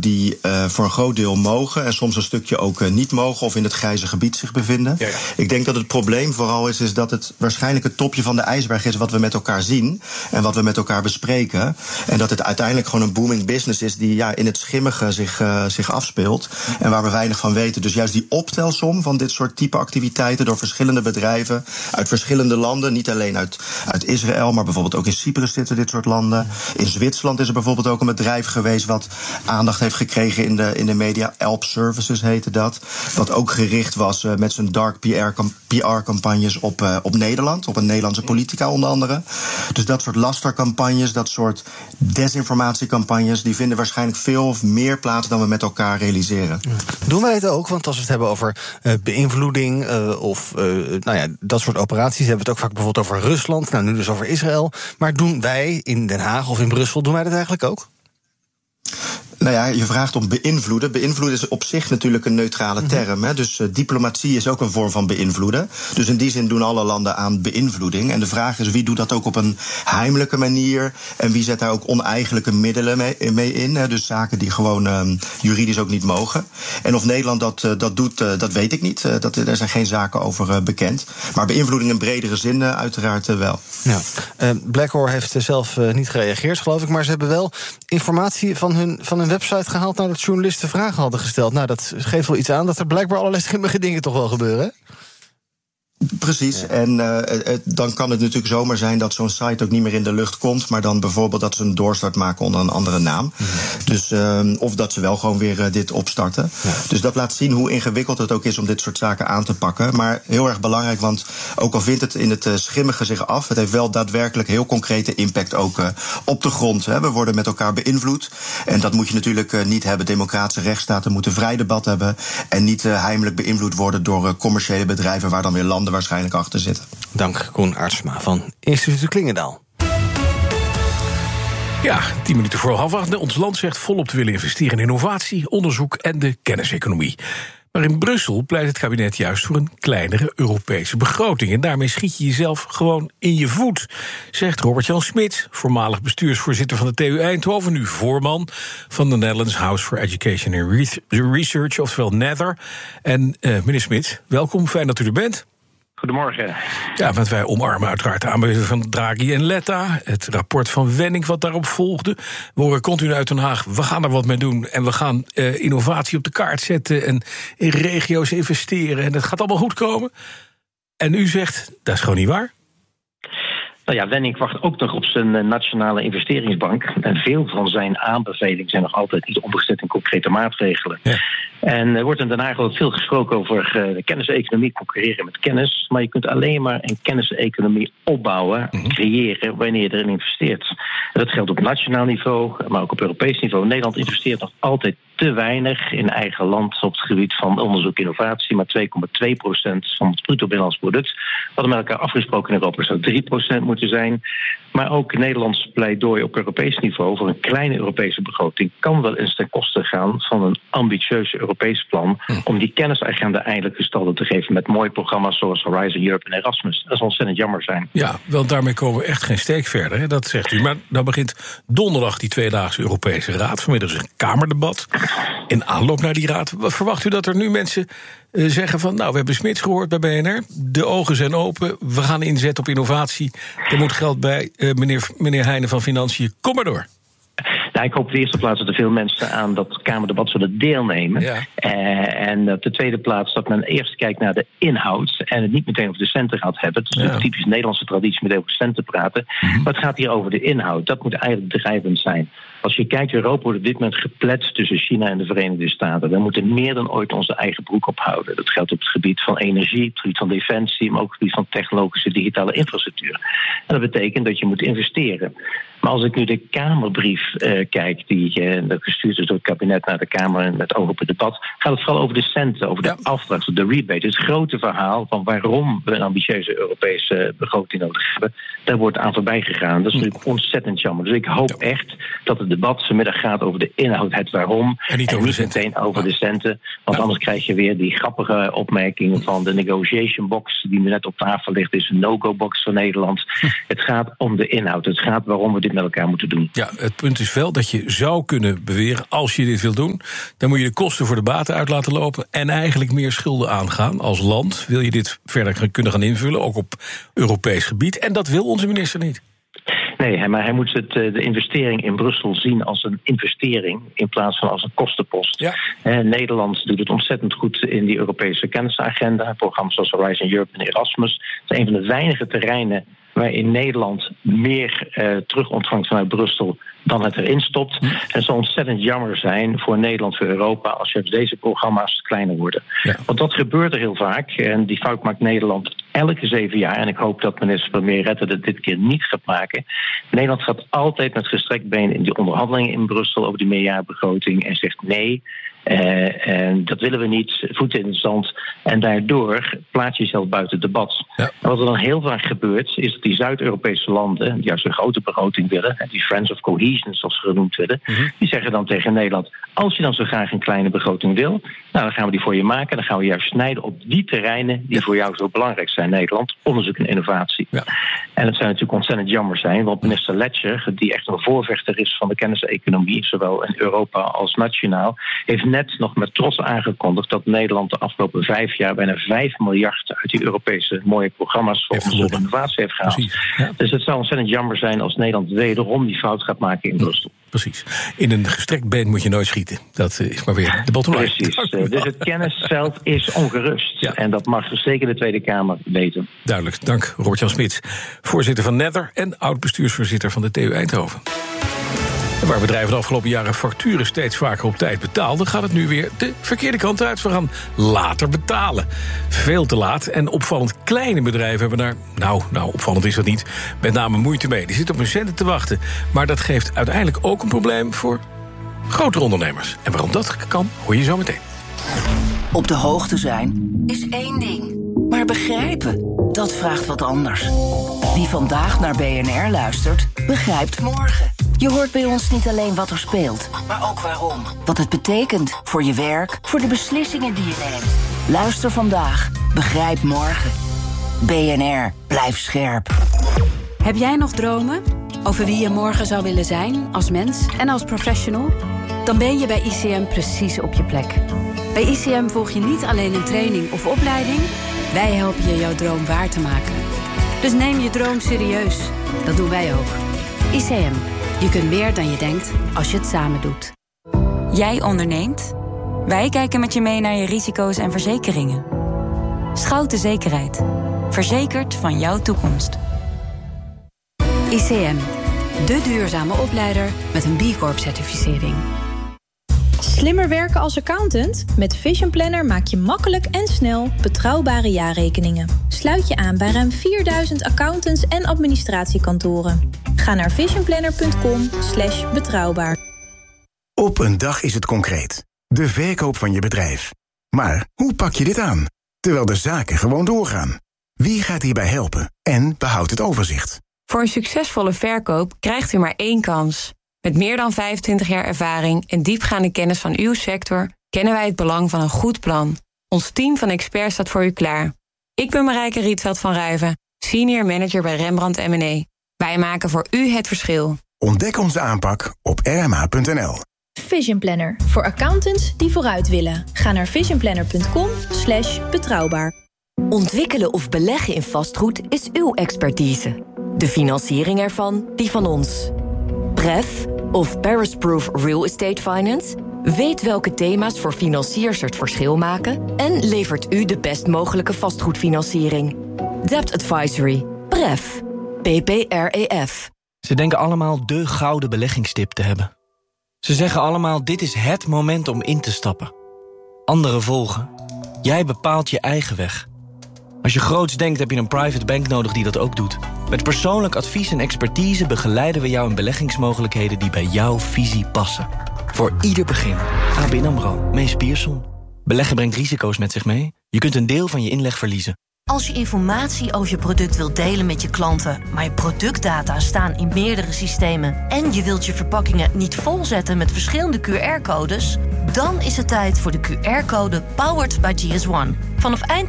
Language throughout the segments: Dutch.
die voor een groot deel mogen en soms een stukje ook niet mogen of in het grijze gebied zich bevinden. Ja. Ik denk dat het probleem vooral is dat het waarschijnlijk het topje van de ijsberg is wat we met elkaar zien en wat we met elkaar bespreken. En dat het uiteindelijk gewoon een booming business is die in het schimmige zich afspeelt en waar we weinig van weten. Dus juist die optelsom van dit soort type activiteiten door verschillende bedrijven uit verschillende landen, niet alleen uit Israël, maar bijvoorbeeld ook in Cyprus zitten dit soort landen. In Zwitserland is er bijvoorbeeld ook een bedrijf geweest wat aandacht heeft gekregen in de media. Elp Services heette dat. Wat ook gericht was met zijn dark PR-campagnes op Nederland. Op een Nederlandse politica onder andere. Dus dat soort lastercampagnes, dat soort desinformatiecampagnes, die vinden waarschijnlijk veel of meer plaats dan we met elkaar realiseren. Doen wij het ook? Want als we het hebben over beïnvloeding of dat soort operaties, hebben we het ook vaak bijvoorbeeld over Rusland. Nou, nu dus over Israël. Maar doen wij in Den Haag of in Brussel, doen wij dat eigenlijk ook? Nou ja, je vraagt om beïnvloeden. Beïnvloeden is op zich natuurlijk een neutrale term. Hè? Dus diplomatie is ook een vorm van beïnvloeden. Dus in die zin doen alle landen aan beïnvloeding. En de vraag is, wie doet dat ook op een heimelijke manier? En wie zet daar ook oneigenlijke middelen mee in? Hè? Dus zaken die gewoon juridisch ook niet mogen. En of Nederland dat doet, dat weet ik niet. Er zijn geen zaken over bekend. Maar beïnvloeding in bredere zin uiteraard wel. Ja. Blackor heeft zelf niet gereageerd, geloof ik. Maar ze hebben wel informatie van hun website gehaald nadat journalisten vragen hadden gesteld. Nou, dat geeft wel iets aan dat er blijkbaar allerlei schimmige dingen toch wel gebeuren, hè? Precies, ja. En dan kan het natuurlijk zomaar zijn dat zo'n site ook niet meer in de lucht komt, maar dan bijvoorbeeld dat ze een doorstart maken onder een andere naam. Dus, of dat ze wel gewoon weer dit opstarten. Ja. Dus dat laat zien hoe ingewikkeld het ook is om dit soort zaken aan te pakken. Maar heel erg belangrijk, want ook al vindt het in het schimmige zich af, het heeft wel daadwerkelijk heel concrete impact ook op de grond. Hè. We worden met elkaar beïnvloed. En dat moet je natuurlijk niet hebben. Democratische rechtsstaten moeten vrij debat hebben en niet heimelijk beïnvloed worden door commerciële bedrijven waar dan weer landen waarschijnlijk achter zitten. Dank, Koen Aertsma van Instituut Klingendaal. Ja, 10 minuten voor 7:30. Ons land zegt volop te willen investeren in innovatie, onderzoek en de kenniseconomie. Maar in Brussel pleit het kabinet juist voor een kleinere Europese begroting. En daarmee schiet je jezelf gewoon in je voet, zegt Robert-Jan Smits, voormalig bestuursvoorzitter van de TU Eindhoven, nu voorman van de Netherlands House for Education and Research, oftewel Nether. En meneer Smits, welkom, fijn dat u er bent. Goedemorgen. Ja, want wij omarmen uiteraard de aanbeveling van Draghi en Letta, het rapport van Wenning wat daarop volgde. We horen continu uit Den Haag, we gaan er wat mee doen en we gaan innovatie op de kaart zetten en in regio's investeren en het gaat allemaal goed komen. En u zegt, dat is gewoon niet waar. Nou ja, Wenning wacht ook nog op zijn nationale investeringsbank. En veel van zijn aanbevelingen zijn nog altijd niet omgezet in concrete maatregelen. Ja. En er wordt in Den Haag ook veel gesproken over de kenniseconomie, concurreren met kennis. Maar je kunt alleen maar een kenniseconomie opbouwen, creëren, wanneer je erin investeert. En dat geldt op nationaal niveau, maar ook op Europees niveau. Nederland investeert nog altijd te weinig in eigen land op het gebied van onderzoek en innovatie, maar 2,2% van het bruto binnenlands product. We hadden met elkaar afgesproken in Europa zou 3% moeten zijn. Maar ook Nederlands pleidooi op Europees niveau voor een kleine Europese begroting kan wel eens ten koste gaan van een ambitieus Europees plan om die kennisagenda eindelijk gestalte te geven met mooie programma's zoals Horizon Europe en Erasmus. Dat zal ontzettend jammer zijn. Ja, wel daarmee komen we echt geen steek verder, hè? Dat zegt u. Maar dan begint donderdag die tweedaagse Europese Raad. Vanmiddag is een Kamerdebat. In aanloop naar die raad, verwacht u dat er nu mensen zeggen van, nou, we hebben Smits gehoord bij BNR, de ogen zijn open, we gaan inzetten op innovatie, er moet geld bij, meneer Heijnen van Financiën, kom maar door. Nou, ik hoop op de eerste plaats dat er veel mensen aan dat Kamerdebat zullen deelnemen. Ja. En op de tweede plaats dat men eerst kijkt naar de inhoud en het niet meteen over de centen gaat hebben. Het is een typisch Nederlandse traditie met over centen praten. Maar het gaat hier over de inhoud. Dat moet eigenlijk drijvend zijn. Als je kijkt, Europa wordt op dit moment geplet tussen China en de Verenigde Staten. We moeten meer dan ooit onze eigen broek ophouden. Dat geldt op het gebied van energie, op het gebied van defensie, maar ook op het gebied van technologische digitale infrastructuur. En dat betekent dat je moet investeren. Maar als ik nu de Kamerbrief kijk, die gestuurd is door het kabinet naar de Kamer en met oog op het debat, gaat het vooral over de centen, over de afdracht, de rebate. Het grote verhaal van waarom we een ambitieuze Europese begroting nodig hebben, daar wordt aan voorbij gegaan. Dat is natuurlijk ontzettend jammer. Dus ik hoop echt dat het debat vanmiddag gaat over de inhoud, het waarom, en niet meteen over de centen. Want anders krijg je weer die grappige opmerkingen van de negotiation box die nu net op tafel ligt, is een no-go box van Nederland. Het gaat om de inhoud. Het gaat waarom we dit met elkaar moeten doen. Ja, het punt is wel, dat je zou kunnen beweren, als je dit wil doen, dan moet je de kosten voor de baten uit laten lopen en eigenlijk meer schulden aangaan als land. Wil je dit verder kunnen gaan invullen, ook op Europees gebied. En dat wil onze minister niet. Nee, maar hij moet de investering in Brussel zien als een investering in plaats van als een kostenpost. Ja. Nederland doet het ontzettend goed in die Europese kennisagenda. Programma's zoals Horizon Europe en Erasmus. Het is een van de weinige terreinen waarin Nederland meer terug ontvangt vanuit Brussel dan het erin stopt. En het zou ontzettend jammer zijn voor Nederland, voor Europa, als juist deze programma's kleiner worden. Ja. Want dat gebeurt er heel vaak. En die fout maakt Nederland elke 7 jaar. En ik hoop dat minister premier Rutte het dit keer niet gaat maken. Nederland gaat altijd met gestrekt been in die onderhandelingen in Brussel over die meerjarenbegroting en zegt nee. En dat willen we niet, voeten in het zand. En daardoor plaats je jezelf buiten het debat. Ja. En wat er dan heel vaak gebeurt, is dat die Zuid-Europese landen, die juist een grote begroting willen, die Friends of Cohesion, zoals ze genoemd werden, die zeggen dan tegen Nederland, als je dan zo graag een kleine begroting wil, nou, dan gaan we die voor je maken. Dan gaan we juist snijden op die terreinen die voor jou zo belangrijk zijn, Nederland. Onderzoek en innovatie. Ja. En het zou natuurlijk ontzettend jammer zijn, want minister Letscher, die echt een voorvechter is van de kenniseconomie, zowel in Europa als nationaal, heeft net nog met trots aangekondigd dat Nederland de afgelopen 5 jaar bijna 5 miljard uit die Europese mooie programma's voor onderzoek en innovatie heeft gehaald. Ja. Dus het zou ontzettend jammer zijn als Nederland wederom die fout gaat maken in Brussel. Precies. In een gestrekt been moet je nooit schieten. Dat is maar weer de bottom line. Precies. Dus het kennisveld is ongerust. Ja. En dat mag zeker de Tweede Kamer weten. Duidelijk. Dank, Robert-Jan Smits, voorzitter van Nether en oud-bestuursvoorzitter van de TU Eindhoven. Waar bedrijven de afgelopen jaren facturen steeds vaker op tijd betaalden, gaat het nu weer de verkeerde kant uit. We gaan later betalen. Veel te laat. En opvallend kleine bedrijven hebben daar, nou, opvallend is dat niet, met name moeite mee. Die zitten op hun centen te wachten. Maar dat geeft uiteindelijk ook een probleem voor grotere ondernemers. En waarom dat kan, hoor je zo meteen. Op de hoogte zijn is één ding. Maar begrijpen, dat vraagt wat anders. Wie vandaag naar BNR luistert, begrijpt morgen. Je hoort bij ons niet alleen wat er speelt, maar ook waarom. Wat het betekent voor je werk, voor de beslissingen die je neemt. Luister vandaag, begrijp morgen. BNR, blijf scherp. Heb jij nog dromen over wie je morgen zou willen zijn als mens en als professional? Dan ben je bij ICM precies op je plek. Bij ICM volg je niet alleen een training of opleiding. Wij helpen je jouw droom waar te maken. Dus neem je droom serieus. Dat doen wij ook. ICM. Je kunt meer dan je denkt als je het samen doet. Jij onderneemt? Wij kijken met je mee naar je risico's en verzekeringen. Schouten Zekerheid. Verzekerd van jouw toekomst. ICM. De duurzame opleider met een B Corp-certificering. Slimmer werken als accountant? Met Vision Planner maak je makkelijk en snel betrouwbare jaarrekeningen. Sluit je aan bij ruim 4000 accountants en administratiekantoren. Ga naar visionplanner.com/betrouwbaar. Op een dag is het concreet. De verkoop van je bedrijf. Maar hoe pak je dit aan? Terwijl de zaken gewoon doorgaan. Wie gaat hierbij helpen en behoudt het overzicht? Voor een succesvolle verkoop krijgt u maar 1 kans. Met meer dan 25 jaar ervaring en diepgaande kennis van uw sector kennen wij het belang van een goed plan. Ons team van experts staat voor u klaar. Ik ben Marijke Rietveld van Ruijven, senior manager bij Rembrandt M&A. Wij maken voor u het verschil. Ontdek onze aanpak op rma.nl. Vision Planner. Voor accountants die vooruit willen. Ga naar visionplanner.com/betrouwbaar. Ontwikkelen of beleggen in vastgoed is uw expertise. De financiering ervan, die van ons. PREF, of Paris Proof Real Estate Finance, weet welke thema's voor financiers het verschil maken en levert u de best mogelijke vastgoedfinanciering. Debt Advisory. PREF. PPREF. Ze denken allemaal de gouden beleggingstip te hebben. Ze zeggen allemaal, dit is het moment om in te stappen. Anderen volgen. Jij bepaalt je eigen weg. Als je groots denkt, heb je een private bank nodig die dat ook doet. Met persoonlijk advies en expertise begeleiden we jou in beleggingsmogelijkheden die bij jouw visie passen. Voor ieder begin. ABN AMRO, Mees Pierson. Beleggen brengt risico's met zich mee. Je kunt een deel van je inleg verliezen. Als je informatie over je product wilt delen met je klanten, maar je productdata staan in meerdere systemen en je wilt je verpakkingen niet volzetten met verschillende QR-codes, dan is het tijd voor de QR-code Powered by GS1. Vanaf eind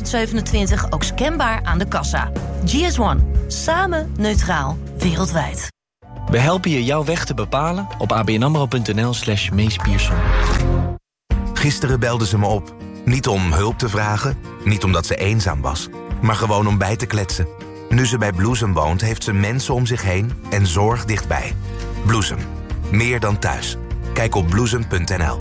2027 ook scanbaar aan de kassa. GS1. Samen neutraal. Wereldwijd. We helpen je jouw weg te bepalen op abnamro.nl/Mees Pierson. Gisteren belde ze me op. Niet om hulp te vragen, niet omdat ze eenzaam was, maar gewoon om bij te kletsen. Nu ze bij Bloesem woont, heeft ze mensen om zich heen en zorg dichtbij. Bloesem. Meer dan thuis. Kijk op bloesem.nl.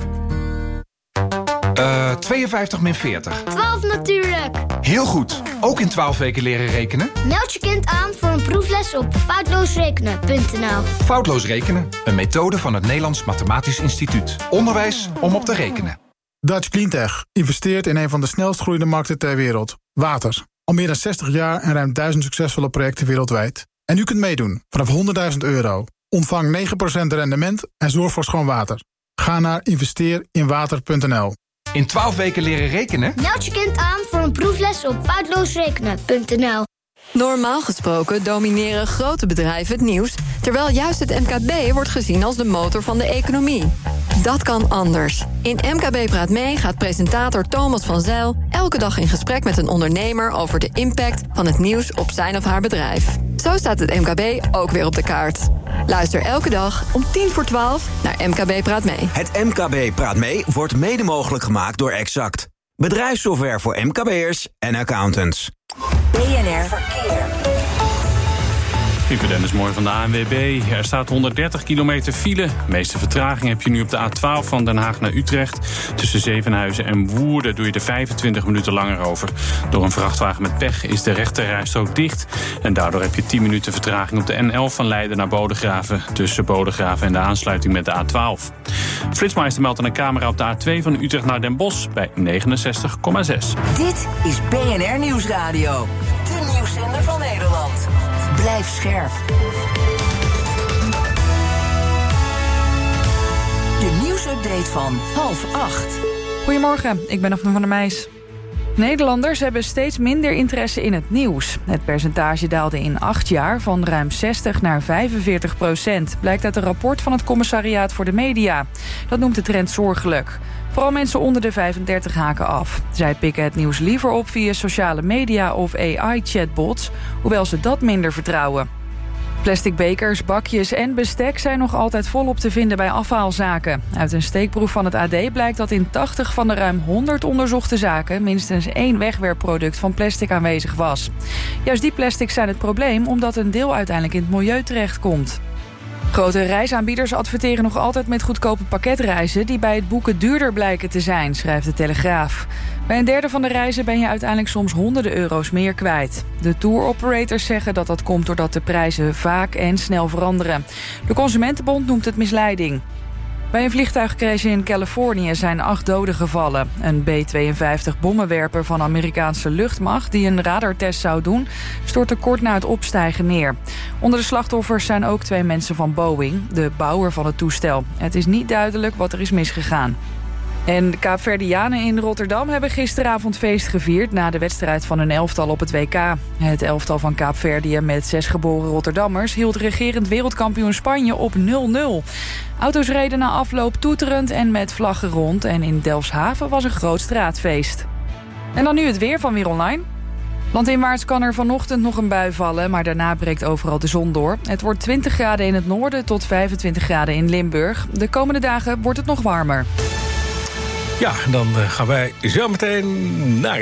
52 min 40. 12 natuurlijk. Heel goed. Ook in 12 weken leren rekenen? Meld je kind aan voor een proefles op foutloosrekenen.nl. Foutloos rekenen. Een methode van het Nederlands Mathematisch Instituut. Onderwijs om op te rekenen. Dutch Cleantech investeert in een van de snelst groeiende markten ter wereld. Water. Al meer dan 60 jaar en ruim 1000 succesvolle projecten wereldwijd. En u kunt meedoen vanaf €100.000. Ontvang 9% rendement en zorg voor schoon water. Ga naar investeerinwater.nl. In 12 weken leren rekenen? Meld je kind aan voor een proefles op foutloosrekenen.nl. Normaal gesproken domineren grote bedrijven het nieuws, terwijl juist het MKB wordt gezien als de motor van de economie. Dat kan anders. In MKB Praat Mee gaat presentator Thomas van Zijl elke dag in gesprek met een ondernemer over de impact van het nieuws op zijn of haar bedrijf. Zo staat het MKB ook weer op de kaart. Luister elke dag om 11:10 naar MKB Praat Mee. Het MKB Praat Mee wordt mede mogelijk gemaakt door Exact. Bedrijfssoftware voor MKB'ers en accountants. BNR Verkeer. Pieper Dennis Mooi van de ANWB. Er staat 130 kilometer file. De meeste vertraging heb je nu op de A12 van Den Haag naar Utrecht. Tussen Zevenhuizen en Woerden doe je er 25 minuten langer over. Door een vrachtwagen met pech is de rechterrijstrook dicht. En daardoor heb je 10 minuten vertraging op de N11 van Leiden naar Bodegraven. Tussen Bodegraven en de aansluiting met de A12. Flitsmeister meldt aan een camera op de A2 van Utrecht naar Den Bosch bij 69,6. Dit is BNR Nieuwsradio. De nieuwszender van Nederland. Blijf scherp. De nieuwsupdate van 7:30. Goedemorgen, ik ben Afne van der Meijs. Nederlanders hebben steeds minder interesse in het nieuws. Het percentage daalde in 8 jaar van ruim 60 naar 45%. Blijkt uit een rapport van het Commissariaat voor de Media. Dat noemt de trend zorgelijk. Vooral mensen onder de 35 haken af. Zij pikken het nieuws liever op via sociale media of AI-chatbots, hoewel ze dat minder vertrouwen. Plastic bekers, bakjes en bestek zijn nog altijd volop te vinden bij afhaalzaken. Uit een steekproef van het AD blijkt dat in 80 van de ruim 100 onderzochte zaken minstens 1 wegwerpproduct van plastic aanwezig was. Juist die plastics zijn het probleem, omdat een deel uiteindelijk in het milieu terechtkomt. Grote reisaanbieders adverteren nog altijd met goedkope pakketreizen die bij het boeken duurder blijken te zijn, schrijft de Telegraaf. Bij een derde van de reizen ben je uiteindelijk soms honderden euro's meer kwijt. De tour-operators zeggen dat dat komt doordat de prijzen vaak en snel veranderen. De Consumentenbond noemt het misleiding. Bij een vliegtuigcrash in Californië zijn 8 doden gevallen. Een B-52-bommenwerper van de Amerikaanse luchtmacht die een radartest zou doen, stortte kort na het opstijgen neer. Onder de slachtoffers zijn ook 2 mensen van Boeing, de bouwer van het toestel. Het is niet duidelijk wat er is misgegaan. En de Kaapverdianen in Rotterdam hebben gisteravond feest gevierd na de wedstrijd van hun elftal op het WK. Het elftal van Kaapverdië met 6 geboren Rotterdammers hield regerend wereldkampioen Spanje op 0-0. Auto's reden na afloop toeterend en met vlaggen rond en in Delfshaven was een groot straatfeest. En dan nu het weer van Weer Online. Landinwaarts kan er vanochtend nog een bui vallen, maar daarna breekt overal de zon door. Het wordt 20 graden in het noorden tot 25 graden in Limburg. De komende dagen wordt het nog warmer. Ja, dan gaan wij zo meteen naar...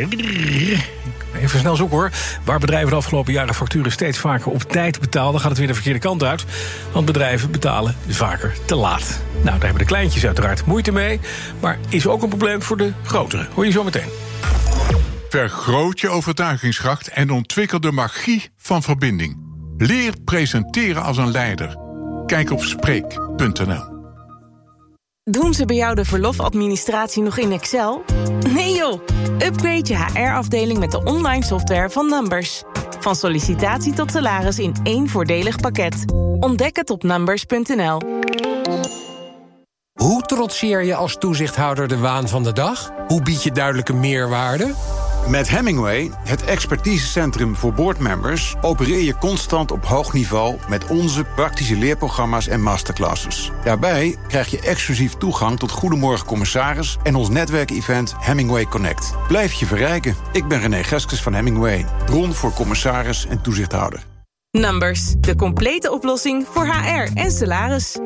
Even snel zoeken hoor. Waar bedrijven de afgelopen jaren facturen steeds vaker op tijd betaalden, dan gaat het weer de verkeerde kant uit. Want bedrijven betalen vaker te laat. Nou, daar hebben de kleintjes uiteraard moeite mee. Maar is ook een probleem voor de grotere. Hoor je zo meteen. Vergroot je overtuigingskracht en ontwikkel de magie van verbinding. Leer presenteren als een leider. Kijk op Spreek.nl. Doen ze bij jou de verlofadministratie nog in Excel? Nee joh, upgrade je HR-afdeling met de online software van Numbers. Van sollicitatie tot salaris in 1 voordelig pakket. Ontdek het op numbers.nl. Hoe trotseer je als toezichthouder de waan van de dag? Hoe bied je duidelijke meerwaarde? Met Hemingway, het expertisecentrum voor boardmembers, opereer je constant op hoog niveau met onze praktische leerprogramma's en masterclasses. Daarbij krijg je exclusief toegang tot Goedemorgen Commissaris en ons netwerkevent Hemingway Connect. Blijf je verrijken. Ik ben René Geskes van Hemingway, bron voor commissaris en toezichthouder. Numbers, de complete oplossing voor HR en salaris.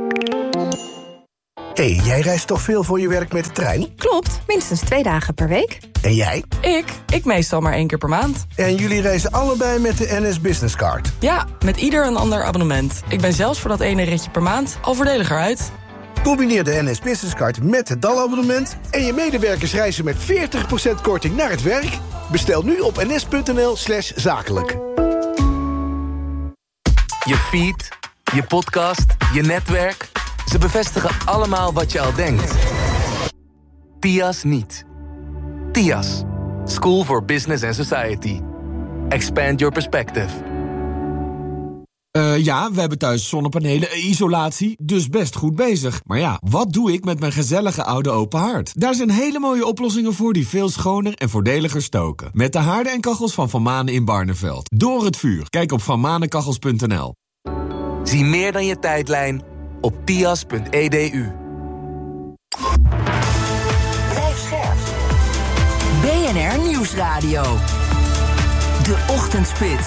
Hey, jij reist toch veel voor je werk met de trein? Klopt, minstens 2 dagen per week. En jij? Ik meestal maar 1 keer per maand. En jullie reizen allebei met de NS Business Card? Ja, met ieder een ander abonnement. Ik ben zelfs voor dat ene ritje per maand al voordeliger uit. Combineer de NS Business Card met het DAL-abonnement... en je medewerkers reizen met 40% korting naar het werk. Bestel nu op ns.nl/zakelijk. Je feed, je podcast, je netwerk... ze bevestigen allemaal wat je al denkt. TIAS niet. TIAS. School for Business and Society. Expand your perspective. Ja, we hebben thuis zonnepanelen, isolatie, dus best goed bezig. Maar ja, wat doe ik met mijn gezellige oude open haard? Daar zijn hele mooie oplossingen voor die veel schoner en voordeliger stoken. Met de haarden en kachels van Van Manen in Barneveld. Door het vuur. Kijk op vanmanenkachels.nl. Zie meer dan je tijdlijn op tias.edu. Blijf scherp. BNR Nieuwsradio. De Ochtendspits.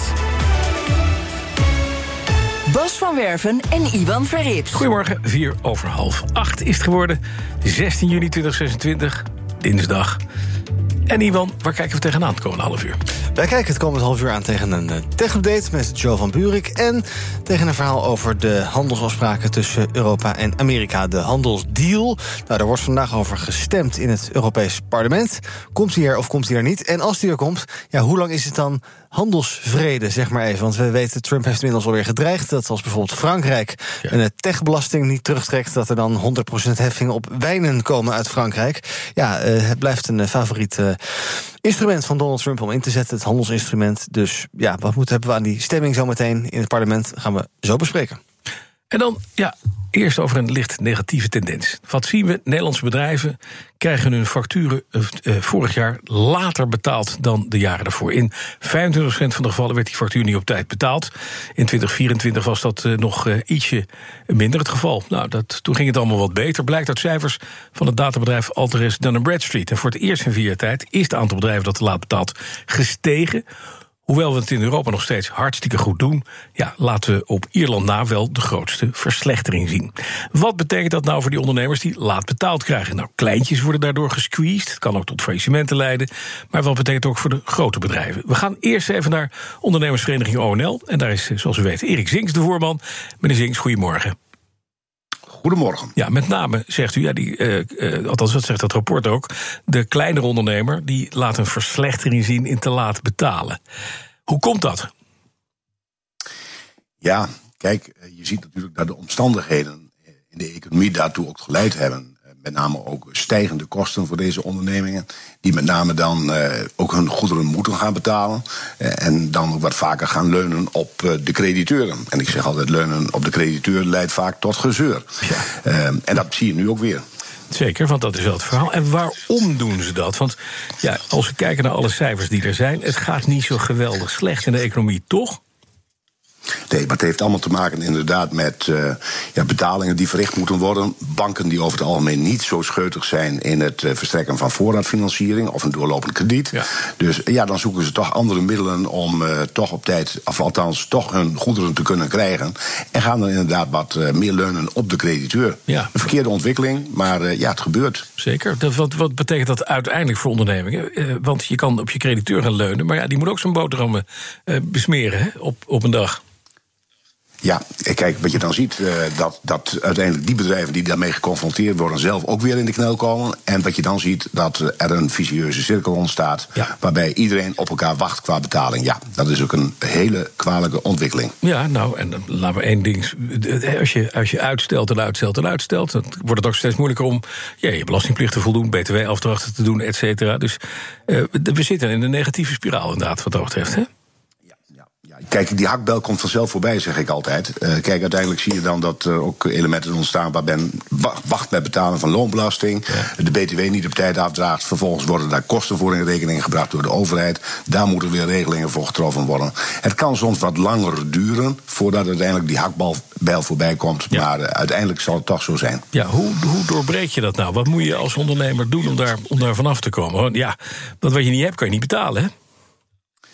Bas van Werven en Iwan Verrips. Goedemorgen, 7:04 is het geworden. 16 juni 2026, dinsdag. En Iwan, waar kijken we tegenaan het komende half uur? Wij kijken het komende half uur aan tegen een tech-update met Joe van Buurik... en tegen een verhaal over de handelsafspraken tussen Europa en Amerika. De handelsdeal. Nou, daar wordt vandaag over gestemd in het Europees Parlement. Komt hij er of komt hij er niet? En als hij er komt, ja, hoe lang is het dan handelsvrede, zeg maar even? Want we weten, Trump heeft inmiddels alweer gedreigd... dat als bijvoorbeeld Frankrijk een techbelasting niet terugtrekt... dat er dan 100% heffingen op wijnen komen uit Frankrijk. Ja, het blijft een favoriet instrument van Donald Trump om in te zetten, het handelsinstrument. Dus ja, wat hebben we aan die stemming zometeen in het parlement? Gaan we zo bespreken. En dan, ja, eerst over een licht negatieve tendens. Wat zien we? Nederlandse bedrijven krijgen hun facturen vorig jaar later betaald dan de jaren daarvoor. In 25% van de gevallen werd die factuur niet op tijd betaald. In 2024 was dat nog ietsje minder het geval. Nou, toen ging het allemaal wat beter. Blijkt uit cijfers van het databedrijf Altaris Dun & Bradstreet. En voor het eerst in 4 jaar tijd is het aantal bedrijven dat te laat betaalt gestegen. Hoewel we het in Europa nog steeds hartstikke goed doen, ja, laten we op Ierland na wel de grootste verslechtering zien. Wat betekent dat nou voor die ondernemers die laat betaald krijgen? Nou, kleintjes worden daardoor gesqueezed. Het kan ook tot faillissementen leiden. Maar wat betekent het ook voor de grote bedrijven? We gaan eerst even naar ondernemersvereniging ONL. En daar is, zoals we weten, Erik Zinks de voorman. Meneer Zinks, goedemorgen. Goedemorgen. Ja, met name zegt u, ja, althans dat zegt dat rapport ook, de kleinere ondernemer die laat een verslechtering zien in te laat betalen. Hoe komt dat? Ja, kijk, je ziet natuurlijk dat de omstandigheden in de economie daartoe ook geleid hebben. Met name ook stijgende kosten voor deze ondernemingen, die met name dan ook hun goederen moeten gaan betalen. En dan ook wat vaker gaan leunen op de crediteuren. En ik zeg altijd, leunen op de crediteur leidt vaak tot gezeur. Ja. En dat zie je nu ook weer. Zeker, want dat is wel het verhaal. En waarom doen ze dat? Want ja, als we kijken naar alle cijfers die er zijn, het gaat niet zo geweldig slecht in de economie, toch? Nee, maar het heeft allemaal te maken inderdaad met betalingen die verricht moeten worden. Banken die over het algemeen niet zo scheutig zijn in het verstrekken van voorraadfinanciering of een doorlopend krediet. Ja. Dus ja, dan zoeken ze toch andere middelen om toch op tijd, of althans toch hun goederen te kunnen krijgen. En gaan dan inderdaad wat meer leunen op de crediteur. Ja. Een verkeerde ontwikkeling, maar ja, het gebeurt. Zeker. Wat betekent dat uiteindelijk voor ondernemingen? Want je kan op je crediteur gaan leunen, maar ja, die moet ook zijn boterhammen besmeren, hè, op een dag. Ja, kijk, wat je dan ziet, dat uiteindelijk die bedrijven die daarmee geconfronteerd worden zelf ook weer in de knel komen. En wat je dan ziet, dat er een vicieuze cirkel ontstaat, waarbij iedereen op elkaar wacht qua betaling. Ja, dat is ook een hele kwalijke ontwikkeling. Ja, nou, en dan laten we één ding. Als je uitstelt, dan wordt het ook steeds moeilijker om je belastingplicht te voldoen, btw-afdrachten te doen, et cetera. Dus we zitten in een negatieve spiraal inderdaad, wat dat betreft, hè? Kijk, die hakbel komt vanzelf voorbij, zeg ik altijd. Kijk, uiteindelijk zie je dan dat er ook elementen ontstaan waar men wacht met betalen van loonbelasting. Ja. De BTW niet op tijd afdraagt. Vervolgens worden daar kosten voor in rekening gebracht door de overheid. Daar moeten weer regelingen voor getroffen worden. Het kan soms wat langer duren voordat uiteindelijk die hakbel voorbij komt. Ja. Maar uiteindelijk zal het toch zo zijn. Ja, hoe doorbreek je dat nou? Wat moet je als ondernemer doen om daar vanaf te komen? Want ja, want wat je niet hebt, kan je niet betalen, hè?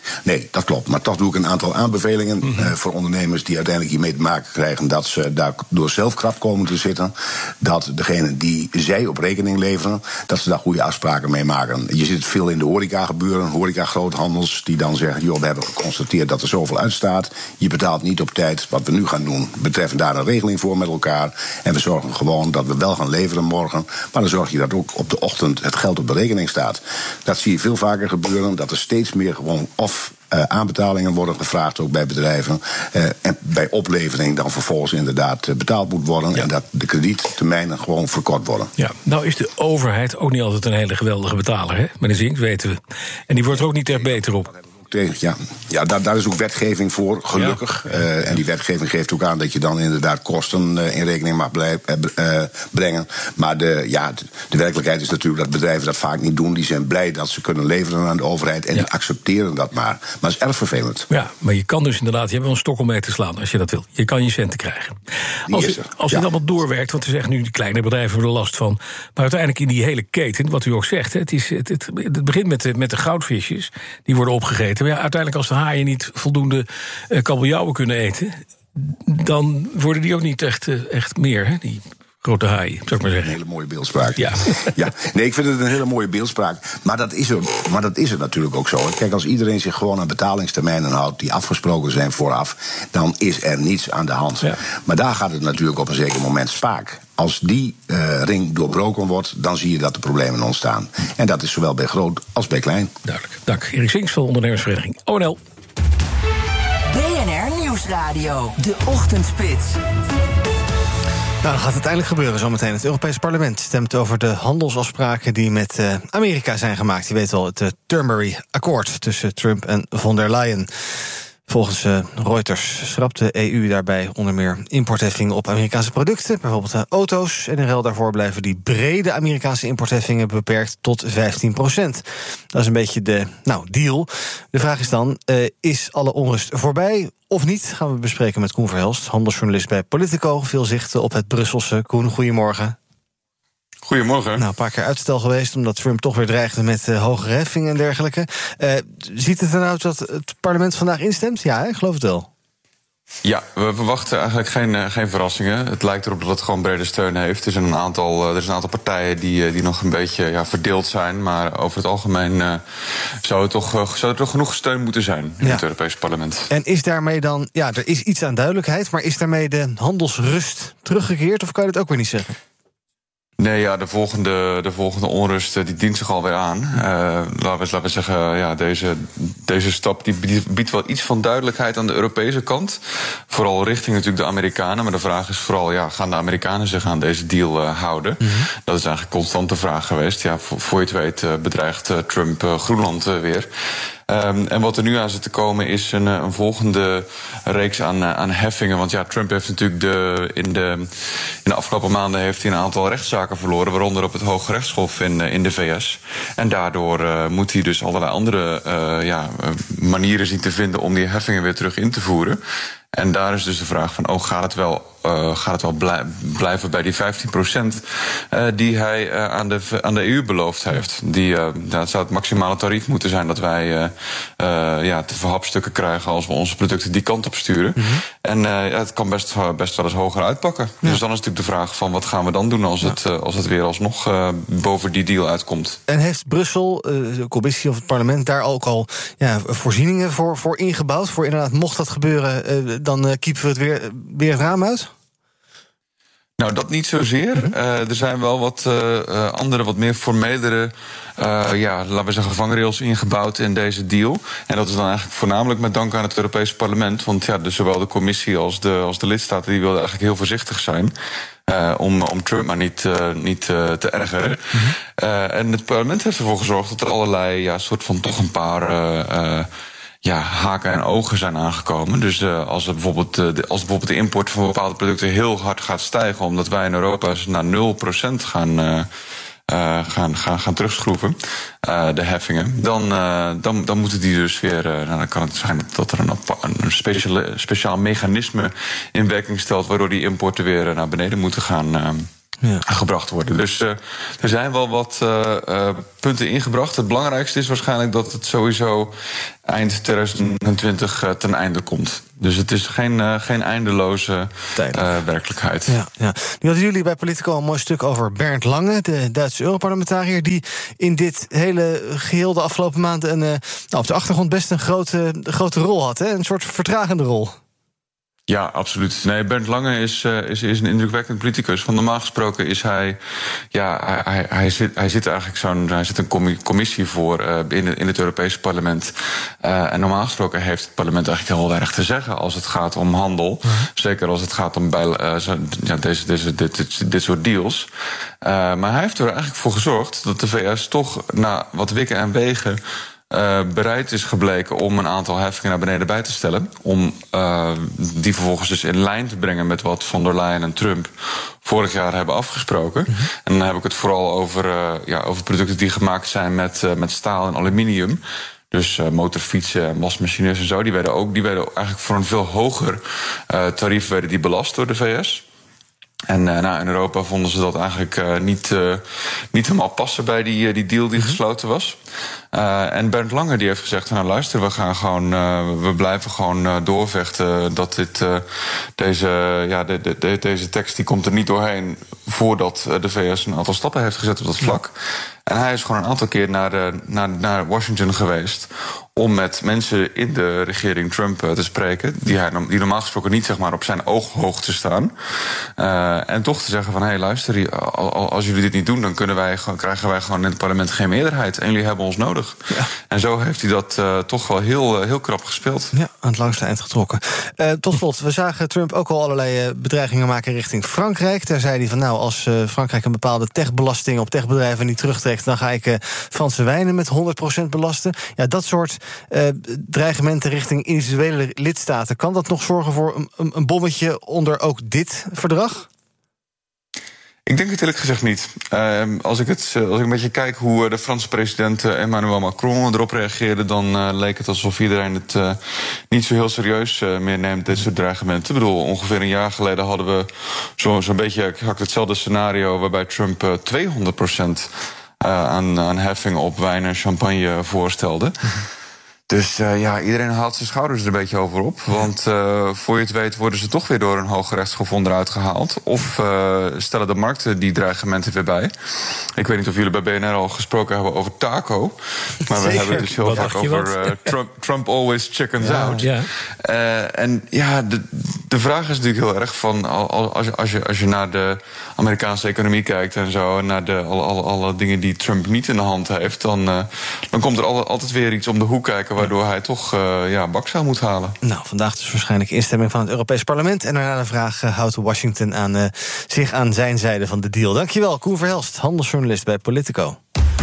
Nee, dat klopt. Maar toch doe ik een aantal aanbevelingen voor ondernemers die uiteindelijk hiermee te maken krijgen dat ze daar door zelf krap komen te zitten. Dat degene die zij op rekening leveren, dat ze daar goede afspraken mee maken. Je ziet het veel in de horeca gebeuren, horeca-groothandels die dan zeggen, joh, we hebben geconstateerd dat er zoveel uitstaat. Je betaalt niet op tijd. Wat we nu gaan doen, betreffen daar een regeling voor met elkaar. En we zorgen gewoon dat we wel gaan leveren morgen. Maar dan zorg je dat ook op de ochtend het geld op de rekening staat. Dat zie je veel vaker gebeuren, dat er steeds meer gewoon aanbetalingen worden gevraagd, ook bij bedrijven. En bij oplevering dan vervolgens inderdaad betaald moet worden. Ja. En dat de krediettermijnen gewoon verkort worden. Ja, nou is de overheid ook niet altijd een hele geweldige betaler, hè? Meneer Zink, weten we. En die wordt er ook niet echt beter op. Ja, daar is ook wetgeving voor, gelukkig. En die wetgeving geeft ook aan dat je dan inderdaad kosten in rekening mag brengen. Maar de werkelijkheid is natuurlijk dat bedrijven dat vaak niet doen. Die zijn blij dat ze kunnen leveren aan de overheid en die accepteren dat maar. Maar dat is erg vervelend. Ja, maar je kan dus inderdaad, je hebt wel een stok om mee te slaan als je dat wil. Je kan je centen krijgen. Als je dat allemaal doorwerkt, want we zeggen nu die kleine bedrijven hebben er last van. Maar uiteindelijk in die hele keten, wat u ook zegt, het begint met de goudvisjes, die worden opgegeten. Maar ja, uiteindelijk als de haaien niet voldoende kabeljauwen kunnen eten, dan worden die ook niet echt meer, hè, die grote haaien, zou ik maar zeggen. Een hele mooie beeldspraak. Ja. Nee, ik vind het een hele mooie beeldspraak. Maar dat is het natuurlijk ook zo. Kijk, als iedereen zich gewoon aan betalingstermijnen houdt die afgesproken zijn vooraf, dan is er niets aan de hand. Ja. Maar daar gaat het natuurlijk op een zeker moment spaak. Als die ring doorbroken wordt, dan zie je dat er problemen ontstaan. En dat is zowel bij groot als bij klein. Duidelijk. Dank. Erik Zinks van ondernemersvereniging ONL. BNR Nieuwsradio, de Ochtendspits. Nou, dan gaat het eindelijk gebeuren zometeen. Het Europees Parlement stemt over de handelsafspraken die met Amerika zijn gemaakt. Je weet wel, het Turnberry-akkoord tussen Trump en von der Leyen. Volgens Reuters schrapt de EU daarbij onder meer importheffingen op Amerikaanse producten, bijvoorbeeld auto's. En in ruil daarvoor blijven die brede Amerikaanse importheffingen beperkt tot 15%. Dat is een beetje de deal. De vraag is dan, is alle onrust voorbij of niet? Gaan we bespreken met Koen Verhelst, handelsjournalist bij Politico. Veel zichten op het Brusselse. Koen, goedemorgen. Goedemorgen. Nou, een paar keer uitstel geweest, omdat Trump toch weer dreigde met hogere heffingen en dergelijke. Ziet het eruit dat het parlement vandaag instemt? Ja, ik geloof het wel. Ja, we verwachten eigenlijk geen verrassingen. Het lijkt erop dat het gewoon brede steun heeft. Er is een aantal partijen die nog een beetje verdeeld zijn. Maar over het algemeen zou er toch genoeg steun moeten zijn in het Europese parlement. En is daarmee dan, er is iets aan duidelijkheid, maar is daarmee de handelsrust teruggekeerd? Of kan je dat ook weer niet zeggen? Nee, ja, de volgende onrust die dient zich alweer aan. Laten we zeggen, deze stap die biedt wel iets van duidelijkheid aan de Europese kant. Vooral richting natuurlijk de Amerikanen. Maar de vraag is vooral, gaan de Amerikanen zich aan deze deal houden? Mm-hmm. Dat is eigenlijk een constante vraag geweest. Ja, voor je het weet bedreigt Trump Groenland weer. En wat er nu aan zit te komen is een volgende reeks aan heffingen. Want Trump heeft natuurlijk in de afgelopen maanden heeft hij een aantal rechtszaken verloren, waaronder op het Hoge Rechtshof in de VS. En daardoor moet hij dus allerlei andere manieren zien te vinden om die heffingen weer terug in te voeren. En daar is dus de vraag van, gaat het wel blijven bij die 15% die hij aan de EU beloofd heeft? Dat zou het maximale tarief moeten zijn dat wij te verhapstukken krijgen als we onze producten die kant op sturen. Mm-hmm. En het kan best wel eens hoger uitpakken. Ja. Dus dan is natuurlijk de vraag van, wat gaan we dan doen als het weer alsnog boven die deal uitkomt? En heeft Brussel, de commissie of het parlement, daar ook al voorzieningen voor ingebouwd? Voor inderdaad, mocht dat gebeuren, dan kiepen we het weer het raam uit? Nou, dat niet zozeer. Er zijn wel wat andere, wat meer formelere, laten we zeggen, vangrails ingebouwd in deze deal. En dat is dan eigenlijk voornamelijk met dank aan het Europese parlement. Want zowel de commissie als de lidstaten die wilden eigenlijk heel voorzichtig zijn. Om Trump maar niet te ergeren. Mm-hmm. En het parlement heeft ervoor gezorgd dat er allerlei soort van toch een paar haken en ogen zijn aangekomen. Dus als bijvoorbeeld de import van bepaalde producten heel hard gaat stijgen, omdat wij in Europa naar 0% gaan terugschroeven, de heffingen, dan moeten die dus weer, dan kan het zijn dat er een speciaal mechanisme in werking stelt, waardoor die importen weer naar beneden moeten gaan. gebracht worden. Dus er zijn wel wat punten ingebracht. Het belangrijkste is waarschijnlijk dat het sowieso eind 2020 ten einde komt. Dus het is geen eindeloze werkelijkheid. Ja. Nu hadden jullie bij Politico een mooi stuk over Bernd Lange, de Duitse Europarlementariër, die in dit hele geheel de afgelopen maanden op de achtergrond best een grote rol had. Hè? Een soort vertragende rol. Ja, absoluut. Nee, Bernd Lange is een indrukwekkend politicus. Van normaal gesproken is hij... Ja, hij zit eigenlijk hij zit een commissie voor in het Europese parlement. En normaal gesproken heeft het parlement eigenlijk heel weinig te zeggen als het gaat om handel. Zeker als het gaat om dit soort deals. Maar hij heeft er eigenlijk voor gezorgd dat de VS toch na wat wikken en wegen bereid is gebleken om een aantal heffingen naar beneden bij te stellen. Om die vervolgens dus in lijn te brengen met wat von der Leyen en Trump vorig jaar hebben afgesproken. En dan heb ik het vooral over producten die gemaakt zijn met staal en aluminium. Dus motorfietsen en wasmachines en zo. Die werden eigenlijk voor een veel hoger tarief belast door de VS. En in Europa vonden ze dat eigenlijk niet helemaal passen bij die deal die gesloten was. En Bernd Lange die heeft gezegd, nou luister, we blijven gewoon doorvechten dat deze tekst die komt er niet doorheen voordat de VS een aantal stappen heeft gezet op dat vlak. En hij is gewoon een aantal keer naar Washington geweest om met mensen in de regering Trump te spreken, die normaal gesproken niet zeg maar op zijn ooghoogte staan. En toch te zeggen van, hey, luister, als jullie dit niet doen, dan krijgen wij gewoon in het parlement geen meerderheid. En jullie hebben ons nodig. Ja. En zo heeft hij dat toch wel heel krap gespeeld. Ja, aan het langste eind getrokken. Tot slot, we zagen Trump ook al allerlei bedreigingen maken richting Frankrijk. Daar zei hij van, nou, als Frankrijk een bepaalde techbelasting op techbedrijven niet terugtrekt, dan ga ik Franse wijnen met 100% belasten. Ja, dat soort dreigementen richting individuele lidstaten, kan dat nog zorgen voor een bommetje onder ook dit verdrag? Ik denk het eerlijk gezegd niet. Als ik een beetje kijk hoe de Franse president Emmanuel Macron erop reageerde, dan leek het alsof iedereen het niet zo heel serieus meer neemt, dit soort dreigementen. Ik bedoel, ongeveer een jaar geleden hadden we zo'n beetje exact hetzelfde scenario waarbij Trump 200% aan heffing op wijn en champagne voorstelde. Dus iedereen haalt zijn schouders er een beetje over op. Want voor je het weet worden ze toch weer door een hooggerechtshof onderuit gehaald. Of stellen de markten die dreigementen weer bij. Ik weet niet of jullie bij BNR al gesproken hebben over taco. Maar Zeker. We hebben het dus heel vaak over Trump always chickens out. Ja. En de vraag is natuurlijk heel erg van, als je naar de Amerikaanse economie kijkt en zo, en naar alle dingen die Trump niet in de hand heeft, dan komt er altijd weer iets om de hoek kijken waardoor hij toch bakzeil moet halen. Nou, vandaag dus waarschijnlijk instemming van het Europees Parlement. En daarna de vraag, houdt Washington zich aan zijn zijde van de deal? Dankjewel, Koen Verhelst, handelsjournalist bij Politico.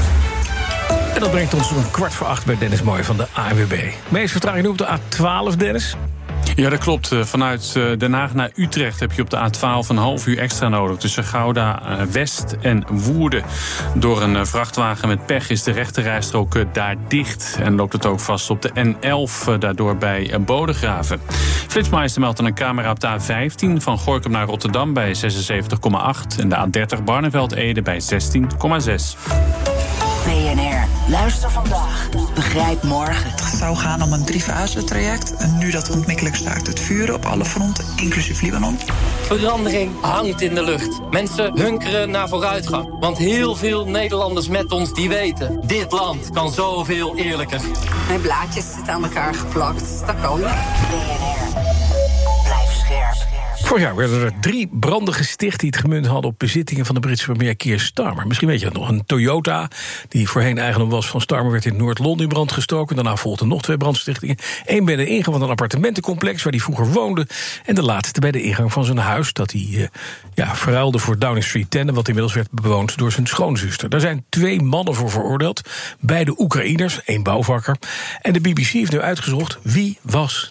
En dat brengt ons om 7:15 bij Dennis Mooi van de ANWB. Meest vertraging nu op de A12, Dennis? Ja, dat klopt. Vanuit Den Haag naar Utrecht heb je op de A12 een half uur extra nodig. Tussen Gouda West en Woerden. Door een vrachtwagen met pech is de rechterrijstrook daar dicht. En loopt het ook vast op de N11, daardoor bij Bodegraven. Flitsmeister meldt een camera op de A15 van Gorinchem naar Rotterdam bij 76,8. En de A30 Barneveld-Ede bij 16,6. BNR. Luister vandaag. Begrijp morgen. Het zou gaan om een 3-fase-traject. En nu dat ontmikkelijk staakt het vuren op alle fronten, inclusief Libanon. Verandering hangt in de lucht. Mensen hunkeren naar vooruitgang. Want heel veel Nederlanders met ons die weten, dit land kan zoveel eerlijker. Mijn blaadjes zitten aan elkaar geplakt. Dat kan niet. BNR. Blijf scherp. Vorig jaar werden er 3 branden gesticht die het gemunt hadden op bezittingen van de Britse premier Keir Starmer. Misschien weet je dat nog. Een Toyota, die voorheen eigendom was van Starmer, werd in Noord-Londen in brand gestoken. Daarna volgden nog 2 brandstichtingen. Eén bij de ingang van een appartementencomplex waar hij vroeger woonde. En de laatste bij de ingang van zijn huis, dat hij verruilde voor Downing Street 10, wat inmiddels werd bewoond door zijn schoonzuster. Daar zijn 2 mannen voor veroordeeld. Beide Oekraïners, 1 bouwvakker. En de BBC heeft nu uitgezocht wie was de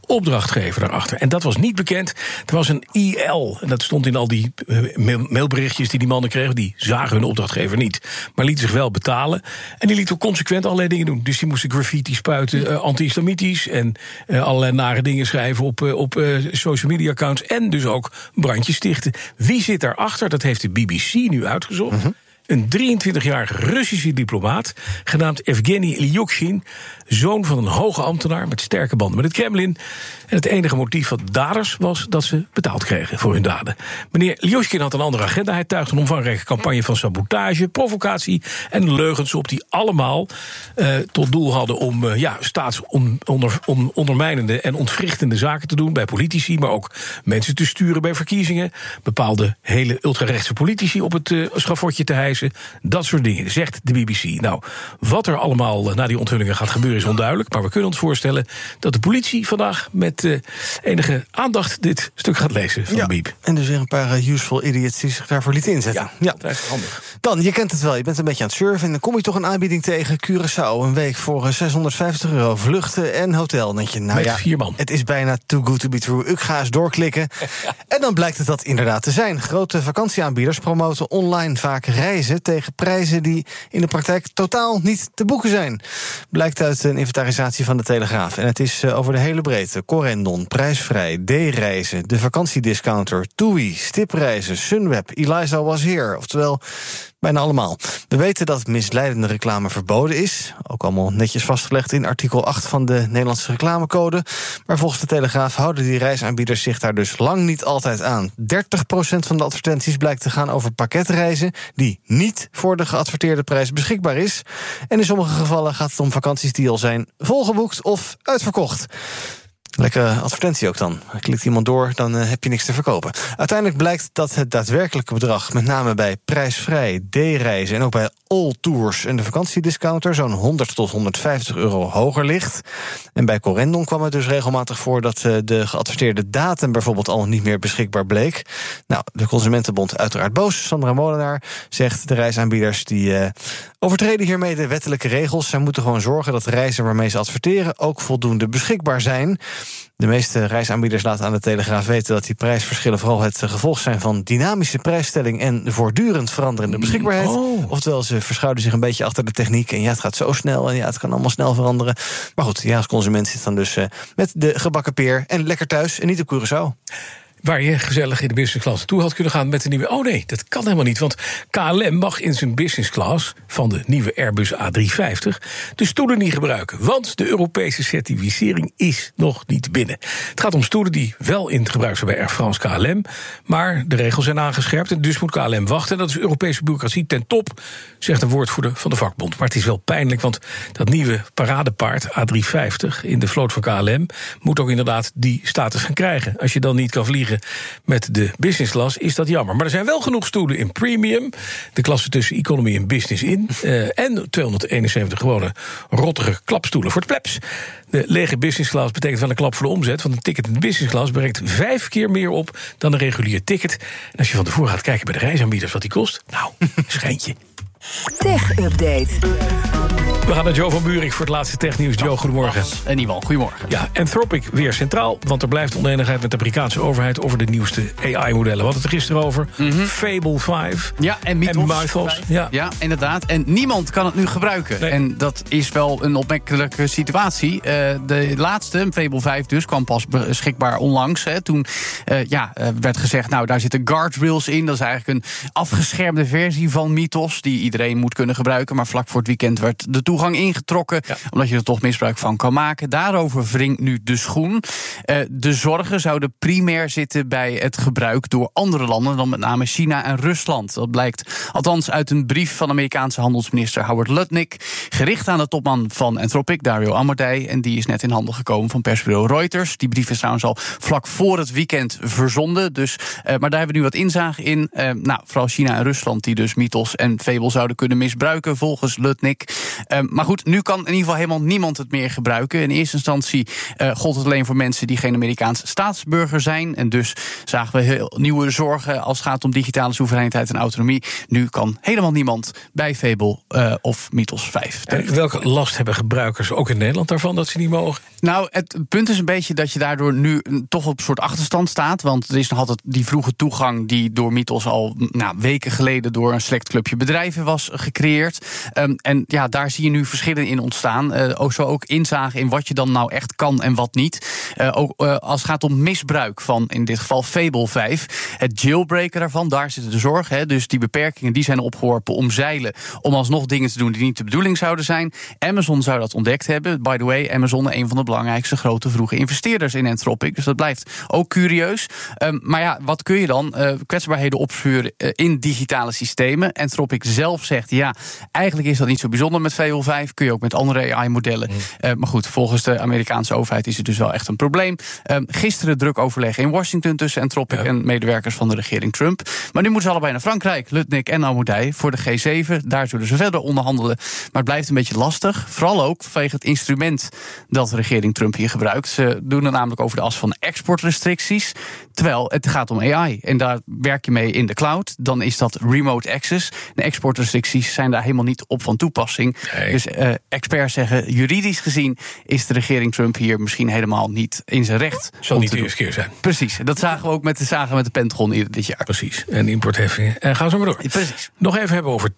opdrachtgever daarachter. En dat was niet bekend. Er was een IL. En dat stond in al die mailberichtjes die mannen kregen. Die zagen hun opdrachtgever niet. Maar lieten zich wel betalen. En die lieten ook consequent allerlei dingen doen. Dus die moesten graffiti spuiten, anti-islamitisch. En allerlei nare dingen schrijven op social media accounts. En dus ook brandjes stichten. Wie zit daarachter? Dat heeft de BBC nu uitgezocht. Mm-hmm. Een 23-jarige Russische diplomaat, genaamd Evgeny Ilyushin, zoon van een hoge ambtenaar met sterke banden met het Kremlin. En het enige motief van de daders was dat ze betaald kregen voor hun daden. Meneer Ilyushin had een andere agenda. Hij tuigde een omvangrijke campagne van sabotage, provocatie en leugens op, die allemaal tot doel hadden om staatsondermijnende en ontwrichtende zaken te doen bij politici, maar ook mensen te sturen bij verkiezingen, bepaalde hele ultrarechtse politici op het schafotje te hijsen. Dat soort dingen, zegt de BBC. Nou, wat er allemaal na die onthullingen gaat gebeuren is onduidelijk, maar we kunnen ons voorstellen dat de politie vandaag met enige aandacht dit stuk gaat lezen van Biep. En dus weer een paar useful idiots die zich daarvoor lieten inzetten. Ja, dat is handig. Dan, je kent het wel, je bent een beetje aan het surfen en dan kom je toch een aanbieding tegen. Curaçao, een week voor €650, vluchten en hotel. Dan denk je, nou met 4 man. Het is bijna too good to be true. Ik ga eens doorklikken. En dan blijkt het dat inderdaad te zijn. Grote vakantieaanbieders promoten online vaak reizen tegen prijzen die in de praktijk totaal niet te boeken zijn. Blijkt uit een inventarisatie van de Telegraaf. En het is over de hele breedte. Corendon, Prijsvrij, D-reizen, de vakantiediscounter, TUI, Stipreizen, Sunweb, Eliza Was Here. Oftewel, bijna allemaal. We weten dat misleidende reclame verboden is. Ook allemaal netjes vastgelegd in artikel 8 van de Nederlandse reclamecode. Maar volgens de Telegraaf houden die reisaanbieders zich daar dus lang niet altijd aan. 30% van de advertenties blijkt te gaan over pakketreizen die niet voor de geadverteerde prijs beschikbaar is. En in sommige gevallen gaat het om vakanties die al zijn volgeboekt of uitverkocht. Lekkere advertentie ook dan. Klikt iemand door, dan heb je niks te verkopen. Uiteindelijk blijkt dat het daadwerkelijke bedrag, met name bij Prijsvrij, D-reizen en ook bij All Tours en de vakantiediscounter, zo'n €100 tot €150 hoger ligt. En bij Corendon kwam het dus regelmatig voor dat de geadverteerde datum bijvoorbeeld al niet meer beschikbaar bleek. Nou, de Consumentenbond uiteraard boos. Sandra Molenaar zegt de reisaanbieders die overtreden hiermee de wettelijke regels. Zij moeten gewoon zorgen dat reizen waarmee ze adverteren ook voldoende beschikbaar zijn. De meeste reisaanbieders laten aan de Telegraaf weten dat die prijsverschillen vooral het gevolg zijn van dynamische prijsstelling en voortdurend veranderende beschikbaarheid. Oh. Oftewel, ze verschuilen zich een beetje achter de techniek en het gaat zo snel en het kan allemaal snel veranderen. Maar goed, als consument zit dan dus met de gebakken peer en lekker thuis en niet op Curaçao. Waar je gezellig in de business class toe had kunnen gaan met de nieuwe... Oh nee, dat kan helemaal niet, want KLM mag in zijn business class van de nieuwe Airbus A350 de stoelen niet gebruiken. Want de Europese certificering is nog niet binnen. Het gaat om stoelen die wel in gebruik zijn bij Air France KLM, maar de regels zijn aangescherpt en dus moet KLM wachten. En dat is Europese bureaucratie ten top, zegt een woordvoerder van de vakbond. Maar het is wel pijnlijk, want dat nieuwe paradepaard A350 in de vloot van KLM moet ook inderdaad die status gaan krijgen. Als je dan niet kan vliegen met de business class is dat jammer. Maar er zijn wel genoeg stoelen in premium, de klasse tussen economy en business in, en 271 gewone rottige klapstoelen voor het plebs. De lege business class betekent wel een klap voor de omzet, want een ticket in de business class brengt 5 keer meer op dan een regulier ticket. En als je van tevoren gaat kijken bij de reisaanbieders wat die kost, nou, schijntje. Tech-update. We gaan naar Joe van Buurik voor het laatste technieuws. Joe, goedemorgen. En Iwan, goedemorgen. Ja, Anthropic weer centraal, want er blijft onenigheid met de Amerikaanse overheid over de nieuwste AI-modellen. We hadden het er gisteren over. Fable 5. Ja, en Mythos. Ja, inderdaad. En niemand kan het nu gebruiken. Nee. En dat is wel een opmerkelijke situatie. De laatste, Fable 5 dus, kwam pas beschikbaar onlangs. Toen werd gezegd, nou, daar zitten guardrails in. Dat is eigenlijk een afgeschermde versie van Mythos, die iedereen moet kunnen gebruiken. Maar vlak voor het weekend werd de toegang ingetrokken, omdat je er toch misbruik van kan maken. Daarover wringt nu de schoen. De zorgen zouden primair zitten bij het gebruik door andere landen dan met name China en Rusland. Dat blijkt althans uit een brief van Amerikaanse handelsminister Howard Lutnick, gericht aan de topman van Anthropic, Dario Amodei, en die is net in handen gekomen van persbureau Reuters. Die brief is trouwens al vlak voor het weekend verzonden, dus, maar daar hebben we nu wat inzage in. Vooral China en Rusland die dus Mythos en Fable zouden kunnen misbruiken volgens Lutnick. Maar goed, nu kan in ieder geval helemaal niemand het meer gebruiken. In eerste instantie gold het alleen voor mensen die geen Amerikaans staatsburger zijn. En dus zagen we heel nieuwe zorgen als het gaat om digitale soevereiniteit en autonomie. Nu kan helemaal niemand bij Fable of Mythos 5. En welke last hebben gebruikers ook in Nederland daarvan dat ze niet mogen? Nou, het punt is een beetje dat je daardoor nu toch op een soort achterstand staat. Want er is nog altijd die vroege toegang die door Mythos al weken geleden door een select clubje bedrijven was gecreëerd. En ja, daar zie je nu verschillen in ontstaan. Zo ook inzage in wat je dan nou echt kan en wat niet. Ook als het gaat om misbruik van in dit geval Fable 5. Het jailbreken daarvan, daar zit de zorg. Dus die beperkingen die zijn opgeworpen omzeilen om alsnog dingen te doen die niet de bedoeling zouden zijn. Amazon zou dat ontdekt hebben. By the way, Amazon een van de belangrijkste grote vroege investeerders in Anthropic. Dus dat blijft ook curieus. Maar ja, wat kun je dan? Kwetsbaarheden opvuren in digitale systemen. Anthropic zelf zegt, ja, eigenlijk is dat niet zo bijzonder met Fable 5. Kun je ook met andere AI-modellen. Maar goed, volgens de Amerikaanse overheid is het dus wel echt een probleem. Gisteren druk overleg in Washington tussen Anthropic en medewerkers van de regering Trump. Maar nu moeten ze allebei naar Frankrijk, Lutnick en Amoudai, voor de G7. Daar zullen ze verder onderhandelen. Maar het blijft een beetje lastig. Vooral ook vanwege het instrument dat de regering Trump hier gebruikt. Ze doen het namelijk over de as van exportrestricties. Terwijl het gaat om AI. En daar werk je mee in de cloud. Dan is dat remote access. De exportrestricties zijn daar helemaal niet op van toepassing. Nee. Dus experts zeggen, juridisch gezien is de regering Trump hier misschien helemaal niet in zijn recht. Zal niet de eerste keer zijn. Precies. Dat zagen we ook met de Pentagon eerder dit jaar. Precies. En importheffingen. En gaan zo maar door. Precies. Nog even hebben over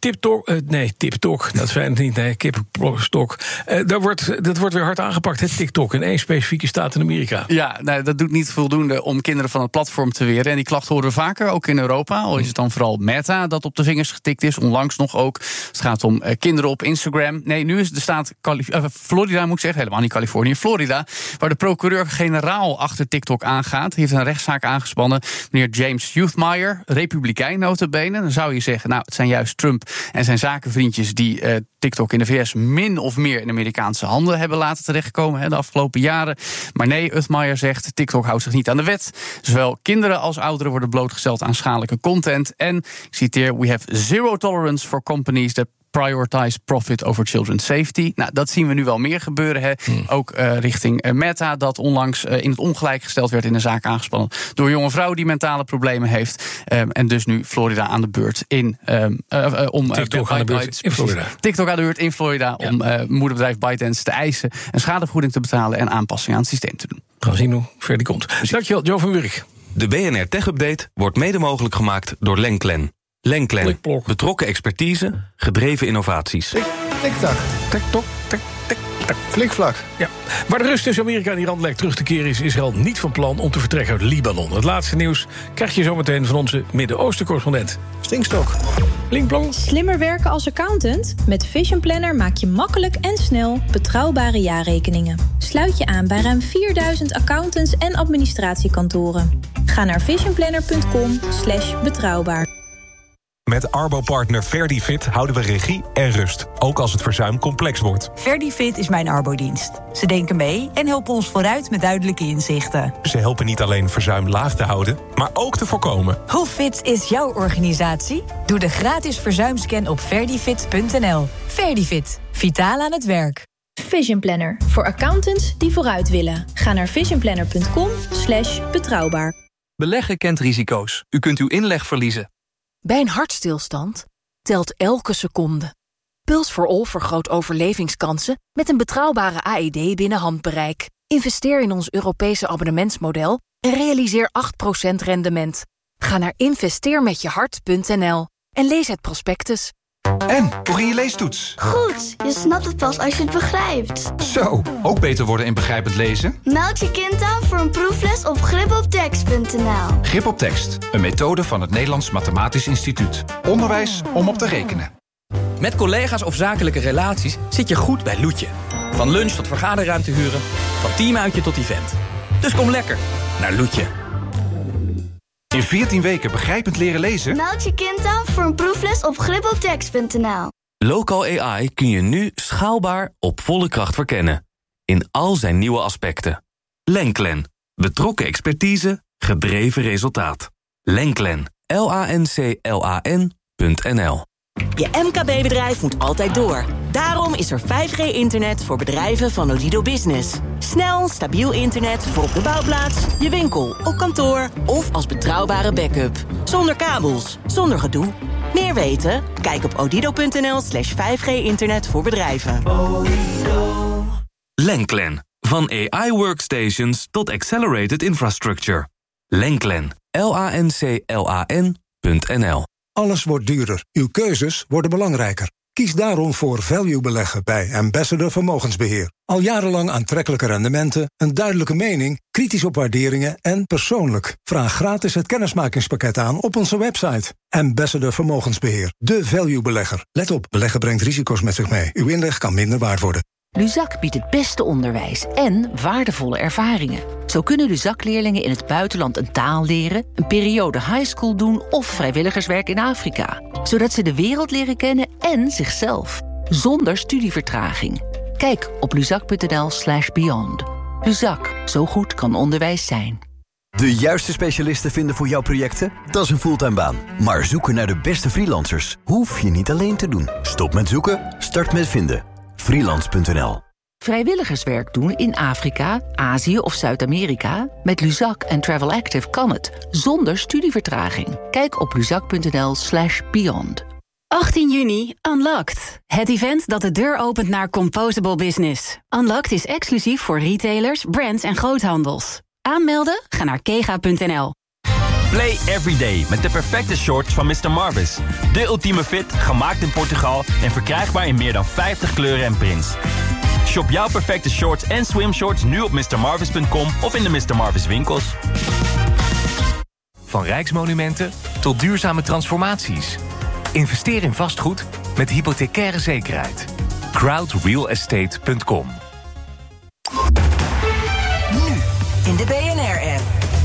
TikTok. Dat zijn het niet. Nee, Kipstok. Dat wordt weer hard aangepakt, het TikTok. In één specifieke staat in Amerika. Ja, nou, dat doet niet voldoende om kinderen van het platform te weren. En die klachten horen we vaker, ook in Europa. Al is het dan vooral Meta dat op de vingers getikt is. Onlangs nog ook. Het gaat om kinderen op Instagram. Nee, nu is de staat Florida, moet ik zeggen. Helemaal niet Californië, Florida. Waar de procureur-generaal achter TikTok aangaat. Heeft een rechtszaak aangespannen. Meneer James Youthmeyer, republikein nota bene. Dan zou je zeggen, nou, het zijn juist Trump en zijn zakenvriendjes die TikTok in de VS min of meer in Amerikaanse handen hebben laten terechtkomen de afgelopen jaren. Maar nee, Youthmeyer zegt, TikTok houdt zich niet aan de wet. Zowel kinderen als ouderen worden blootgesteld aan schadelijke content. En, ik citeer, we have zero tolerance for companies that prioritize profit over children's safety. Nou, dat zien we nu wel meer gebeuren. Ook richting Meta, dat onlangs in het ongelijk gesteld werd in een zaak aangespannen door een jonge vrouw die mentale problemen heeft. En dus nu Florida aan de beurt TikTok aan de beurt in Florida. TikTok aan de beurt in Florida om moederbedrijf ByteDance te eisen, een schadevergoeding te betalen en aanpassingen aan het systeem te doen. Gaan zien hoe ver die komt. Dankjewel, Jo van Burg. De BNR Tech Update wordt mede mogelijk gemaakt door Lenklen. Lenklen. Betrokken expertise, gedreven innovaties. Tik-tak. Tik-tok. Tik-tak. Flikvlak. Ja. Waar de rust tussen Amerika en Iran lijkt terug te keren, is Israël niet van plan om te vertrekken uit Libanon. Het laatste nieuws krijg je zometeen van onze Midden-Oosten-correspondent. Stinkstok. Linkplong. Slimmer werken als accountant? Met Vision Planner maak je makkelijk en snel betrouwbare jaarrekeningen. Sluit je aan bij ruim 4000 accountants en administratiekantoren. Ga naar visionplanner.com/betrouwbaar. Met Arbo-partner Verdifit houden we regie en rust, ook als het verzuim complex wordt. Verdifit is mijn Arbo-dienst. Ze denken mee en helpen ons vooruit met duidelijke inzichten. Ze helpen niet alleen verzuim laag te houden, maar ook te voorkomen. Hoe fit is jouw organisatie? Doe de gratis verzuimscan op verdifit.nl. Verdifit, vitaal aan het werk. Vision Planner, voor accountants die vooruit willen. Ga naar visionplanner.com/betrouwbaar. Beleggen kent risico's. U kunt uw inleg verliezen. Bij een hartstilstand telt elke seconde. Puls for All vergroot overlevingskansen met een betrouwbare AED binnen handbereik. Investeer in ons Europese abonnementsmodel en realiseer 8% rendement. Ga naar investeermetjehart.nl en lees het prospectus. En, hoe ging je leestoets? Goed, je snapt het pas als je het begrijpt. Zo, ook beter worden in begrijpend lezen? Meld je kind aan voor een proefles op gripoptekst.nl. Grip op tekst, een methode van het Nederlands Mathematisch Instituut. Onderwijs om op te rekenen. Met collega's of zakelijke relaties zit je goed bij Loetje. Van lunch tot vergaderruimte huren, van teamuitje tot event. Dus kom lekker naar Loetje. In 14 weken begrijpend leren lezen? Meld je kind aan voor een proefles op gripoptekst.nl. Local AI kun je nu schaalbaar op volle kracht verkennen. In al zijn nieuwe aspecten. Lenklen. Betrokken expertise, gedreven resultaat. Lenklen. LANCLAN.nl. Je MKB-bedrijf moet altijd door. Daarom is er 5G-internet voor bedrijven van Odido Business. Snel, stabiel internet voor op de bouwplaats, je winkel, op kantoor of als betrouwbare backup. Zonder kabels, zonder gedoe. Meer weten? Kijk op odido.nl/5G-internet voor bedrijven. Lenklen. Van AI workstations tot accelerated infrastructure. Lenklen. LANCLAN.nl. Alles wordt duurder. Uw keuzes worden belangrijker. Kies daarom voor value beleggen bij Ambassador Vermogensbeheer. Al jarenlang aantrekkelijke rendementen, een duidelijke mening, kritisch op waarderingen en persoonlijk. Vraag gratis het kennismakingspakket aan op onze website. Ambassador Vermogensbeheer, de value belegger. Let op, beleggen brengt risico's met zich mee. Uw inleg kan minder waard worden. Luzak biedt het beste onderwijs en waardevolle ervaringen. Zo kunnen Luzak-leerlingen in het buitenland een taal leren, een periode highschool doen of vrijwilligerswerk in Afrika. Zodat ze de wereld leren kennen en zichzelf. Zonder studievertraging. Kijk op luzak.nl/beyond. Luzak, zo goed kan onderwijs zijn. De juiste specialisten vinden voor jouw projecten? Dat is een fulltime baan. Maar zoeken naar de beste freelancers hoef je niet alleen te doen. Stop met zoeken, start met vinden. Freelance.nl. Vrijwilligerswerk doen in Afrika, Azië of Zuid-Amerika? Met Luzak en Travel Active kan het, zonder studievertraging. Kijk op luzak.nl/beyond. 18 juni, Unlocked. Het event dat de deur opent naar Composable Business. Unlocked is exclusief voor retailers, brands en groothandels. Aanmelden? Ga naar kega.nl. Play every day met de perfecte shorts van Mr. Marvis. De ultieme fit, gemaakt in Portugal en verkrijgbaar in meer dan 50 kleuren en prints. Shop jouw perfecte shorts en swimshorts nu op mrmarvis.com of in de Mr. Marvis winkels. Van rijksmonumenten tot duurzame transformaties. Investeer in vastgoed met hypothecaire zekerheid. crowdrealestate.com. Nu in de BNR-app.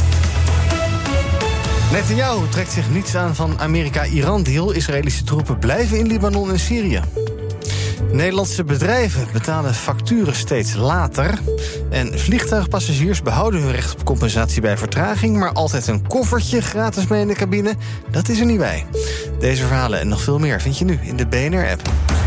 Netanyahu trekt zich niets aan van Amerika-Iran-deal. Israëlische troepen blijven in Libanon en Syrië. Nederlandse bedrijven betalen facturen steeds later. En vliegtuigpassagiers behouden hun recht op compensatie bij vertraging, maar altijd een koffertje gratis mee in de cabine, dat is er niet bij. Deze verhalen en nog veel meer vind je nu in de BNR-app.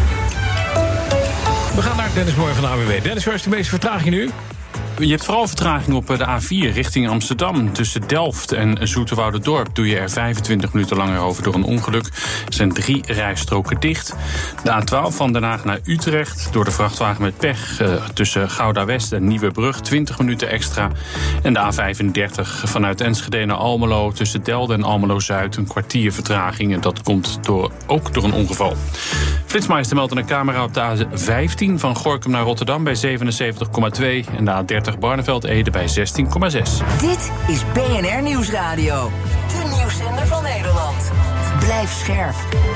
We gaan naar Dennis Mooi van de ANWB. Dennis, waar is de meeste vertraging nu? Je hebt vooral vertraging op de A4 richting Amsterdam. Tussen Delft en Zoeterwouderdorp doe je er 25 minuten langer over door een ongeluk. Er zijn 3 rijstroken dicht. De A12 van Den Haag naar Utrecht door de vrachtwagen met pech. Tussen Gouda West en Nieuwebrug 20 minuten extra. En de A35 vanuit Enschede naar Almelo tussen Delden en Almelo Zuid een kwartier vertraging. En dat komt ook door een ongeval. Flitsmeister meldt een camera op de A15 van Gorinchem naar Rotterdam bij 77,2 en de A30 Barneveld-Ede bij 16,6. Dit is BNR Nieuwsradio. De nieuwszender van Nederland. Blijf scherp.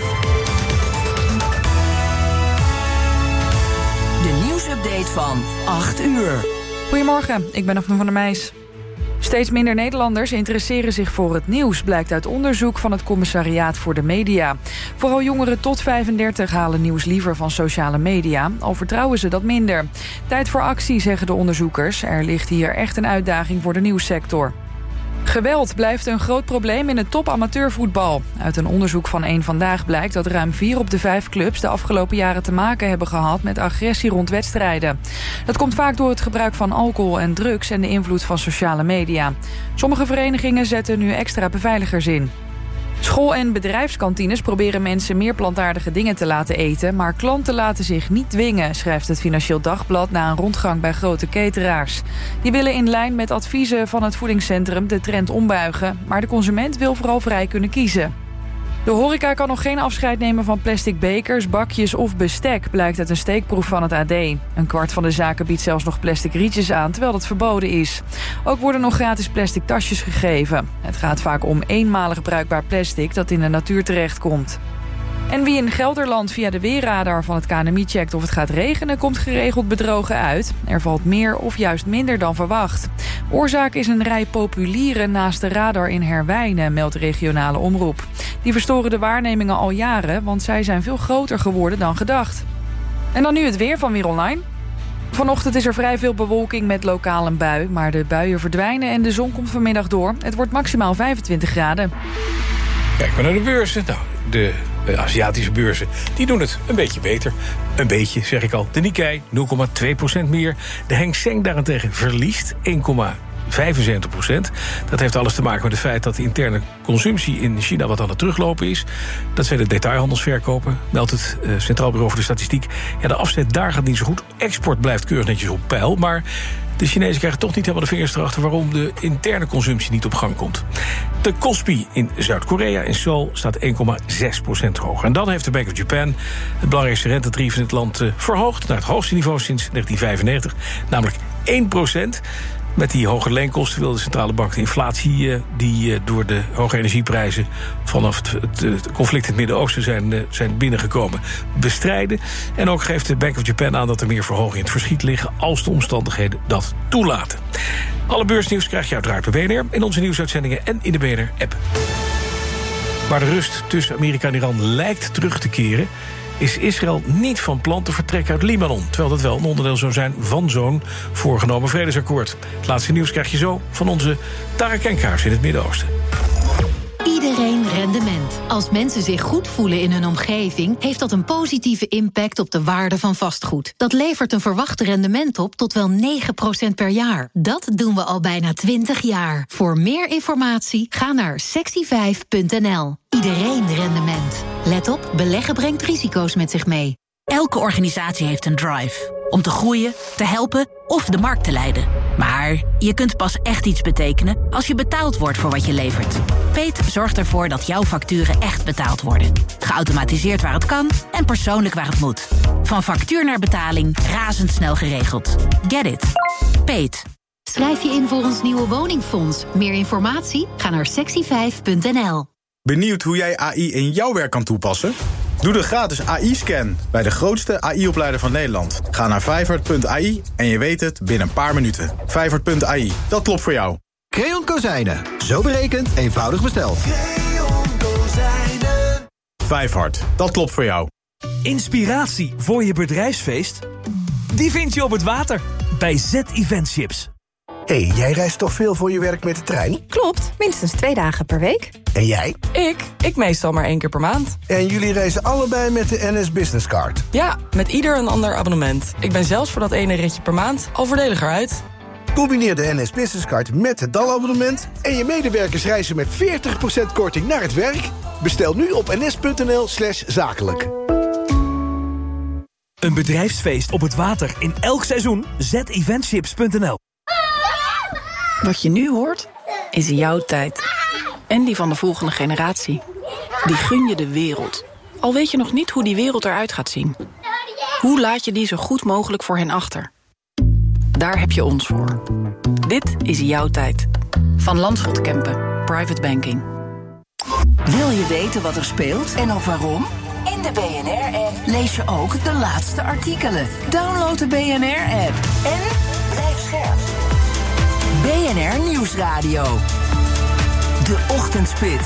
De nieuwsupdate van 8 uur. Goedemorgen, ik ben Afne van der Meijs. Steeds minder Nederlanders interesseren zich voor het nieuws, blijkt uit onderzoek van het Commissariaat voor de Media. Vooral jongeren tot 35 halen nieuws liever van sociale media, al vertrouwen ze dat minder. Tijd voor actie, zeggen de onderzoekers. Er ligt hier echt een uitdaging voor de nieuwssector. Geweld blijft een groot probleem in het top-amateurvoetbal. Uit een onderzoek van Eén Vandaag blijkt dat ruim 4 op de 5 clubs de afgelopen jaren te maken hebben gehad met agressie rond wedstrijden. Dat komt vaak door het gebruik van alcohol en drugs en de invloed van sociale media. Sommige verenigingen zetten nu extra beveiligers in. School- en bedrijfskantines proberen mensen meer plantaardige dingen te laten eten, maar klanten laten zich niet dwingen, schrijft het Financieel Dagblad na een rondgang bij grote cateraars. Die willen in lijn met adviezen van het voedingscentrum de trend ombuigen, maar de consument wil vooral vrij kunnen kiezen. De horeca kan nog geen afscheid nemen van plastic bekers, bakjes of bestek, blijkt uit een steekproef van het AD. Een kwart van de zaken biedt zelfs nog plastic rietjes aan, terwijl dat verboden is. Ook worden nog gratis plastic tasjes gegeven. Het gaat vaak om eenmalig bruikbaar plastic dat in de natuur terechtkomt. En wie in Gelderland via de weerradar van het KNMI checkt of het gaat regenen, komt geregeld bedrogen uit. Er valt meer of juist minder dan verwacht. Oorzaak is een rij populieren naast de radar in Herwijnen, meldt regionale omroep. Die verstoren de waarnemingen al jaren, want zij zijn veel groter geworden dan gedacht. En dan nu het weer van Weer Online. Vanochtend is er vrij veel bewolking met lokaal een bui, maar de buien verdwijnen en de zon komt vanmiddag door. Het wordt maximaal 25 graden. Kijk maar naar de beurzen. Nou, de Aziatische beurzen, die doen het een beetje beter. Een beetje, zeg ik al. De Nikkei 0,2% meer. De Hang Seng daarentegen verliest 1,75%. Dat heeft alles te maken met het feit dat de interne consumptie in China wat aan het teruglopen is. Dat zijn de detailhandelsverkopen, meldt het Centraal Bureau voor de Statistiek. Ja, de afzet daar gaat niet zo goed. Export blijft keurig netjes op peil, maar de Chinezen krijgen toch niet helemaal de vingers erachter waarom de interne consumptie niet op gang komt. De Kospi in Zuid-Korea, in Seoul, staat 1,6% hoger. En dan heeft de Bank of Japan het belangrijkste rentetarief in het land verhoogd naar het hoogste niveau sinds 1995, namelijk 1%. Met die hoge leenkosten wil de centrale bank de inflatie die door de hoge energieprijzen vanaf het conflict in het Midden-Oosten zijn binnengekomen bestrijden. En ook geeft de Bank of Japan aan dat er meer verhogingen in het verschiet liggen als de omstandigheden dat toelaten. Alle beursnieuws krijg je uiteraard bij BNR, in onze nieuwsuitzendingen en in de BNR-app. Waar de rust tussen Amerika en Iran lijkt terug te keren, is Israël niet van plan te vertrekken uit Libanon, terwijl dat wel een onderdeel zou zijn van zo'n voorgenomen vredesakkoord. Het laatste nieuws krijg je zo van onze Tara Kenkhuis in het Midden-Oosten. Iedereen rendement. Als mensen zich goed voelen in hun omgeving, heeft dat een positieve impact op de waarde van vastgoed. Dat levert een verwacht rendement op tot wel 9% per jaar. Dat doen we al bijna 20 jaar. Voor meer informatie ga naar sexy5.nl. Iedereen rendement. Let op, beleggen brengt risico's met zich mee. Elke organisatie heeft een drive. Om te groeien, te helpen of de markt te leiden. Maar je kunt pas echt iets betekenen als je betaald wordt voor wat je levert. Peet zorgt ervoor dat jouw facturen echt betaald worden. Geautomatiseerd waar het kan en persoonlijk waar het moet. Van factuur naar betaling, razendsnel geregeld. Get it? Peet. Schrijf je in voor ons nieuwe woningfonds. Meer informatie? Ga naar sexy5.nl. Benieuwd hoe jij AI in jouw werk kan toepassen? Doe de gratis AI-scan bij de grootste AI-opleider van Nederland. Ga naar Vijfhart.ai en je weet het binnen een paar minuten. Vijfhart.ai, dat klopt voor jou. Creon Kozijnen. Zo berekend, eenvoudig besteld. Creon Kozijnen. Vijfhart, dat klopt voor jou. Inspiratie voor je bedrijfsfeest? Die vind je op het water bij Z-Eventships. Hé, jij reist toch veel voor je werk met de trein? Klopt, minstens 2 dagen per week. En jij? Ik meestal maar 1 keer per maand. En jullie reizen allebei met de NS Business Card? Ja, met ieder een ander abonnement. Ik ben zelfs voor dat ene ritje per maand al voordeliger uit. Combineer de NS Business Card met het DAL-abonnement en je medewerkers reizen met 40% korting naar het werk? Bestel nu op ns.nl/zakelijk. Een bedrijfsfeest op het water in elk seizoen? ZEventships.nl. Wat je nu hoort, is jouw tijd. En die van de volgende generatie. Die gun je de wereld. Al weet je nog niet hoe die wereld eruit gaat zien. Hoe laat je die zo goed mogelijk voor hen achter? Daar heb je ons voor. Dit is jouw tijd. Van Landschot Kempen. Private Banking. Wil je weten wat er speelt en ook waarom? In de BNR-app lees je ook de laatste artikelen. Download de BNR-app en blijf scherp. BNR Nieuwsradio. De Ochtendspits.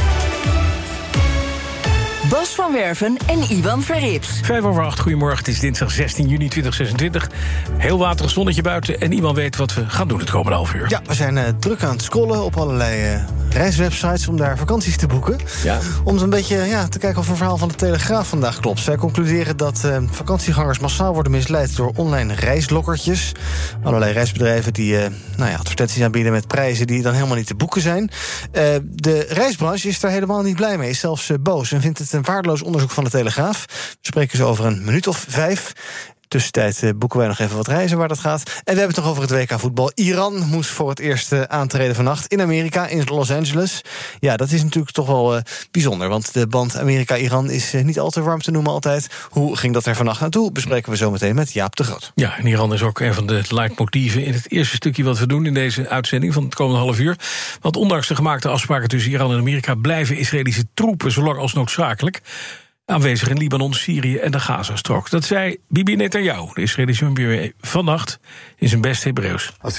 Bas van Werven en Iwan Verrips. 7:05, goedemorgen. Het is dinsdag 16 juni 2026. Heel waterig zonnetje buiten. En iemand weet wat we gaan doen het komende half uur. Ja, we zijn druk aan het scrollen op allerlei reiswebsites om daar vakanties te boeken. Ja. Om een beetje te kijken of een verhaal van de Telegraaf vandaag klopt. Zij concluderen dat vakantiegangers massaal worden misleid door online reislokkertjes. Allerlei reisbedrijven die advertenties aanbieden met prijzen die dan helemaal niet te boeken zijn. De reisbranche is daar helemaal niet blij mee, is zelfs boos en vindt het een waardeloos onderzoek van de Telegraaf. We spreken ze over een minuut of 5. Tussentijd boeken wij nog even wat reizen waar dat gaat. En we hebben het nog over het WK-voetbal. Iran moest voor het eerst aantreden vannacht in Amerika, in Los Angeles. Ja, dat is natuurlijk toch wel bijzonder, want de band Amerika-Iran is niet al te warm te noemen altijd. Hoe ging dat er vannacht naartoe? Bespreken we zo meteen met Jaap de Groot. Ja, en Iran is ook een van de leidmotieven in het eerste stukje wat we doen in deze uitzending van het komende half uur. Want ondanks de gemaakte afspraken tussen Iran en Amerika blijven Israëlische troepen zolang als noodzakelijk aanwezig in Libanon, Syrië en de Gazastrook. Dat zei Bibi Netanyahu, de Israëlische premier, vannacht in zijn best Hebreeuws. Dat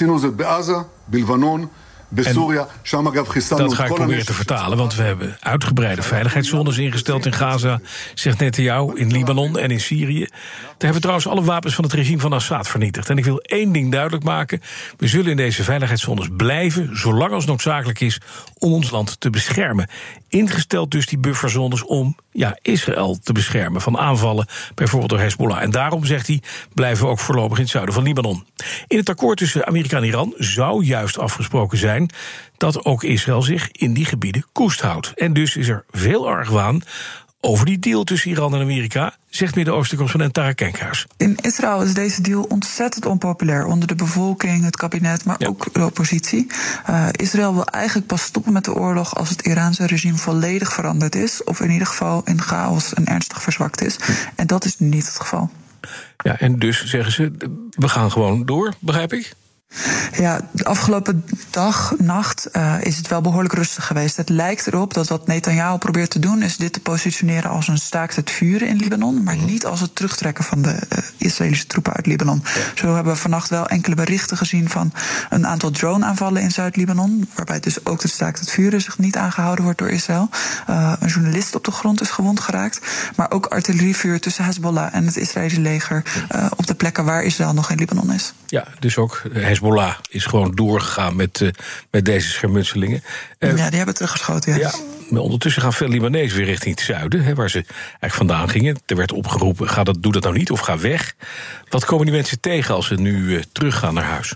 ga ik proberen te vertalen, want we hebben uitgebreide veiligheidszones ingesteld in Gaza, zegt Netanyahu, in Libanon en in Syrië. hebben we trouwens alle wapens van het regime van Assad vernietigd. En ik wil één ding duidelijk maken. We zullen in deze veiligheidszones blijven, zolang als noodzakelijk is, om ons land te beschermen. Ingesteld dus die bufferzones om Israël te beschermen van aanvallen, bijvoorbeeld door Hezbollah. En daarom, zegt hij, blijven we ook voorlopig in het zuiden van Libanon. In het akkoord tussen Amerika en Iran zou juist afgesproken zijn dat ook Israël zich in die gebieden koest houdt. En dus is er veel argwaan over die deal tussen Iran en Amerika, zegt Midden-Oosten-correspondent Tara Kenkhuis. In Israël is deze deal ontzettend onpopulair onder de bevolking, het kabinet, maar ook de oppositie. Israël wil eigenlijk pas stoppen met de oorlog als het Iraanse regime volledig veranderd is, of in ieder geval in chaos en ernstig verzwakt is. En dat is nu niet het geval. Ja, en dus zeggen ze, we gaan gewoon door, begrijp ik? Ja, de afgelopen nacht is het wel behoorlijk rustig geweest. Het lijkt erop dat wat Netanyahu probeert te doen is dit te positioneren als een staakt het vuren in Libanon, maar niet als het terugtrekken van de Israëlische troepen uit Libanon. Zo hebben we vannacht wel enkele berichten gezien van een aantal drone-aanvallen in Zuid-Libanon, waarbij dus ook het staakt het vuren zich niet aangehouden wordt door Israël. Een journalist op de grond is gewond geraakt, maar ook artillerievuur tussen Hezbollah en het Israëlische leger op de plekken waar Israël nog in Libanon is. Ja, dus ook Hezbollah is gewoon doorgegaan met deze schermutselingen. Ja, die hebben teruggeschoten, ja. Maar ondertussen gaan veel Libanezen weer richting het zuiden, waar ze eigenlijk vandaan gingen. Er werd opgeroepen, doe dat nou niet of ga weg. Wat komen die mensen tegen als ze nu teruggaan naar huis?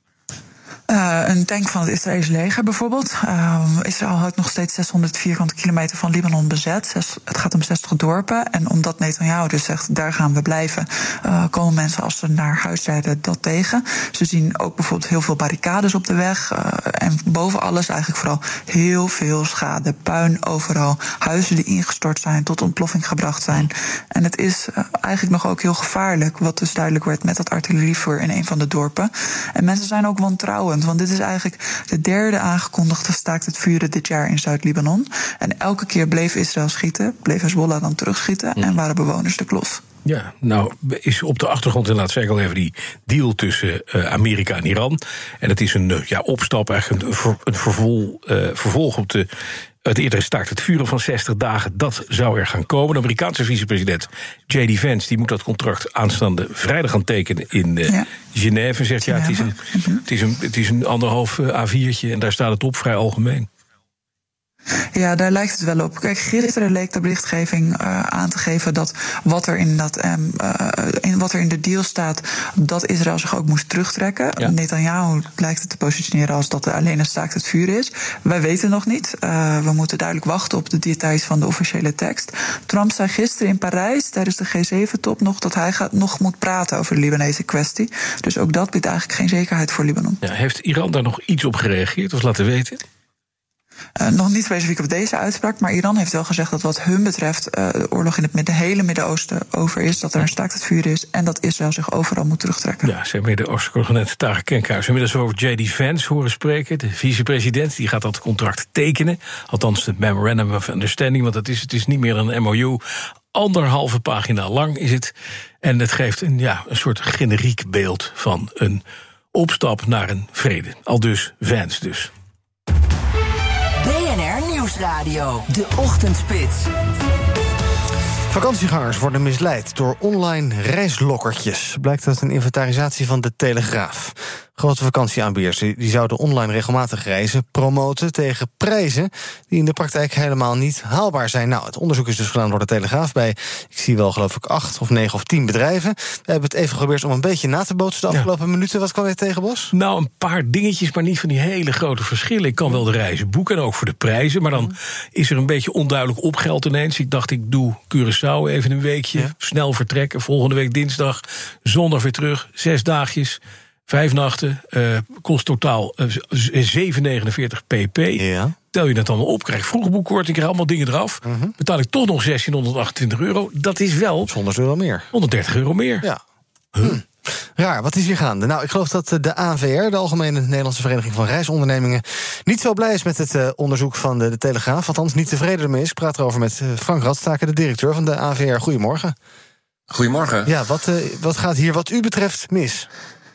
Een tank van het Israëlische leger bijvoorbeeld. Israël houdt nog steeds 600 vierkante kilometer van Libanon bezet. Het gaat om 60 dorpen. En omdat Netanyahu dus zegt, daar gaan we blijven, komen mensen als ze naar huis rijden dat tegen. Ze zien ook bijvoorbeeld heel veel barricades op de weg. En boven alles eigenlijk vooral heel veel schade. Puin overal. Huizen die ingestort zijn, tot ontploffing gebracht zijn. En het is eigenlijk nog ook heel gevaarlijk, wat dus duidelijk werd met dat artillerievuur in een van de dorpen. En mensen zijn ook wantrouwend. Want dit is eigenlijk de derde aangekondigde staakt het vuren dit jaar in Zuid-Libanon. En elke keer bleef Israël schieten, bleef Hezbollah dan terugschieten en waren bewoners de klos. Ja, nou is op de achtergrond, inderdaad zei ik al even, die deal tussen Amerika en Iran. En het is een opstap, eigenlijk een vervolg op het eerdere staakt het vuren van 60 dagen. Dat zou er gaan komen. De Amerikaanse vicepresident J.D. Vance die moet dat contract aanstaande vrijdag gaan tekenen in Genève. Zegt het is een anderhalf A4'tje en daar staat het op, vrij algemeen. Ja, daar lijkt het wel op. Kijk, gisteren leek de berichtgeving aan te geven dat wat er in de deal staat, dat Israël zich ook moest terugtrekken. Ja. Netanyahu lijkt het te positioneren als dat er alleen een staakt het vuur is. Wij weten nog niet. We moeten duidelijk wachten op de details van de officiële tekst. Trump zei gisteren in Parijs tijdens de G7-top nog dat hij nog moet praten over de Libanese kwestie. Dus ook dat biedt eigenlijk geen zekerheid voor Libanon. Ja, heeft Iran daar nog iets op gereageerd of laten weten? Nog niet specifiek op deze uitspraak, maar Iran heeft wel gezegd dat wat hun betreft de oorlog in het hele Midden-Oosten over is, dat er een staakt het vuur is en dat Israël zich overal moet terugtrekken. Ja, ze hebben Midden-Oosten-correspondent Tara Kenkhuis inmiddels over J.D. Vance horen spreken, de vicepresident, die gaat dat contract tekenen, althans de Memorandum of Understanding, want het is niet meer een MOU. 1,5 pagina lang is het, en het geeft een soort generiek beeld van een opstap naar een vrede. Aldus Vance dus. BNR Nieuwsradio, de Ochtendspits. Vakantiegangers worden misleid door online reislokkertjes. Blijkt uit een inventarisatie van De Telegraaf. Grote vakantieaanbieders die zouden online regelmatig reizen promoten tegen prijzen die in de praktijk helemaal niet haalbaar zijn. Nou, het onderzoek is dus gedaan door De Telegraaf bij, ik zie wel geloof ik 8 of 9 of 10 bedrijven. We hebben het even geprobeerd om een beetje na te bootsen de afgelopen minuten. Wat kwam je tegen, Bos? Nou, een paar dingetjes, maar niet van die hele grote verschillen. Ik kan wel de reizen boeken en ook voor de prijzen, maar dan is er een beetje onduidelijk opgeld ineens. Ik dacht, ik doe Curaçao even een weekje, snel vertrekken, volgende week dinsdag, zondag weer terug, 6 dagjes. 5 nachten, kost totaal 7,49 pp. Ja. Tel je dat allemaal op, krijg vroegboekkorting, krijg allemaal dingen eraf. Betaal ik toch nog €1.628. Dat is wel €100 meer. €130 meer. Ja. Raar, wat is hier gaande? Nou, ik geloof dat de ANVR, de Algemene Nederlandse Vereniging van Reisondernemingen, niet zo blij is met het onderzoek van de Telegraaf. Althans, niet tevreden ermee is. Ik praat erover met Frank Radstaker, de directeur van de ANVR. Goedemorgen. Goedemorgen. Ja, wat gaat hier wat u betreft mis?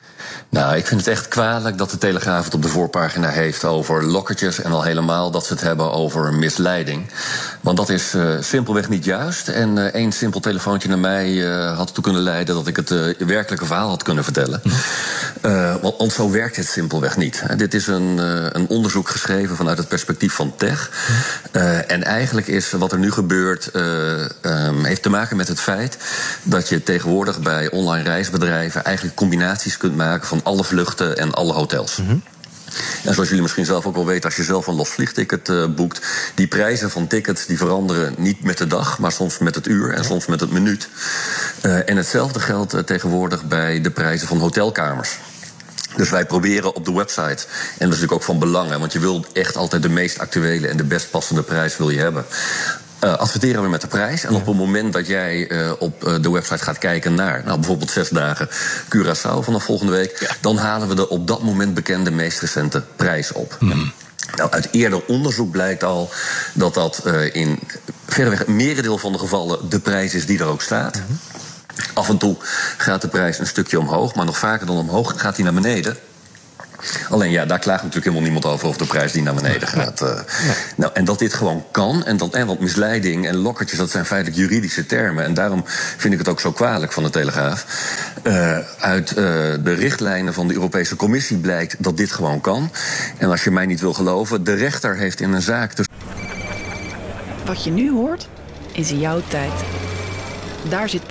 Nou, ik vind het echt kwalijk dat de Telegraaf het op de voorpagina heeft over lokkertjes en al helemaal dat ze het hebben over misleiding. Want dat is simpelweg niet juist. En één simpel telefoontje naar mij had ertoe kunnen leiden dat ik het werkelijke verhaal had kunnen vertellen. Want zo werkt het simpelweg niet. Dit is een onderzoek geschreven vanuit het perspectief van tech. En eigenlijk is wat er nu gebeurt, heeft te maken met het feit dat je tegenwoordig bij online reisbedrijven eigenlijk combinaties kunt maken van alle vluchten en alle hotels. En zoals jullie misschien zelf ook wel weten, als je zelf een los vliegticket boekt, die prijzen van tickets die veranderen niet met de dag, maar soms met het uur en soms met het minuut. En hetzelfde geldt tegenwoordig bij de prijzen van hotelkamers. Dus wij proberen op de website, en dat is natuurlijk ook van belang, want je wil echt altijd de meest actuele en de best passende prijs wil je hebben. Adverteren we met de prijs. En op het moment dat jij op de website gaat kijken naar bijvoorbeeld 6 dagen Curaçao vanaf volgende week, dan halen we de op dat moment bekende meest recente prijs op. Nou, uit eerder onderzoek blijkt al dat in verreweg het merendeel van de gevallen de prijs is die er ook staat. Af en toe gaat de prijs een stukje omhoog, maar nog vaker dan omhoog gaat die naar beneden. Alleen ja, daar klaagt natuurlijk helemaal niemand over of de prijs die naar beneden gaat. Nou, en dat dit gewoon kan, want misleiding en lokkertjes, dat zijn feitelijk juridische termen. En daarom vind ik het ook zo kwalijk van de Telegraaf. Uit de richtlijnen van de Europese Commissie blijkt dat dit gewoon kan. En als je mij niet wil geloven, de rechter heeft in een zaak... Wat je nu hoort, is jouw tijd. Daar zit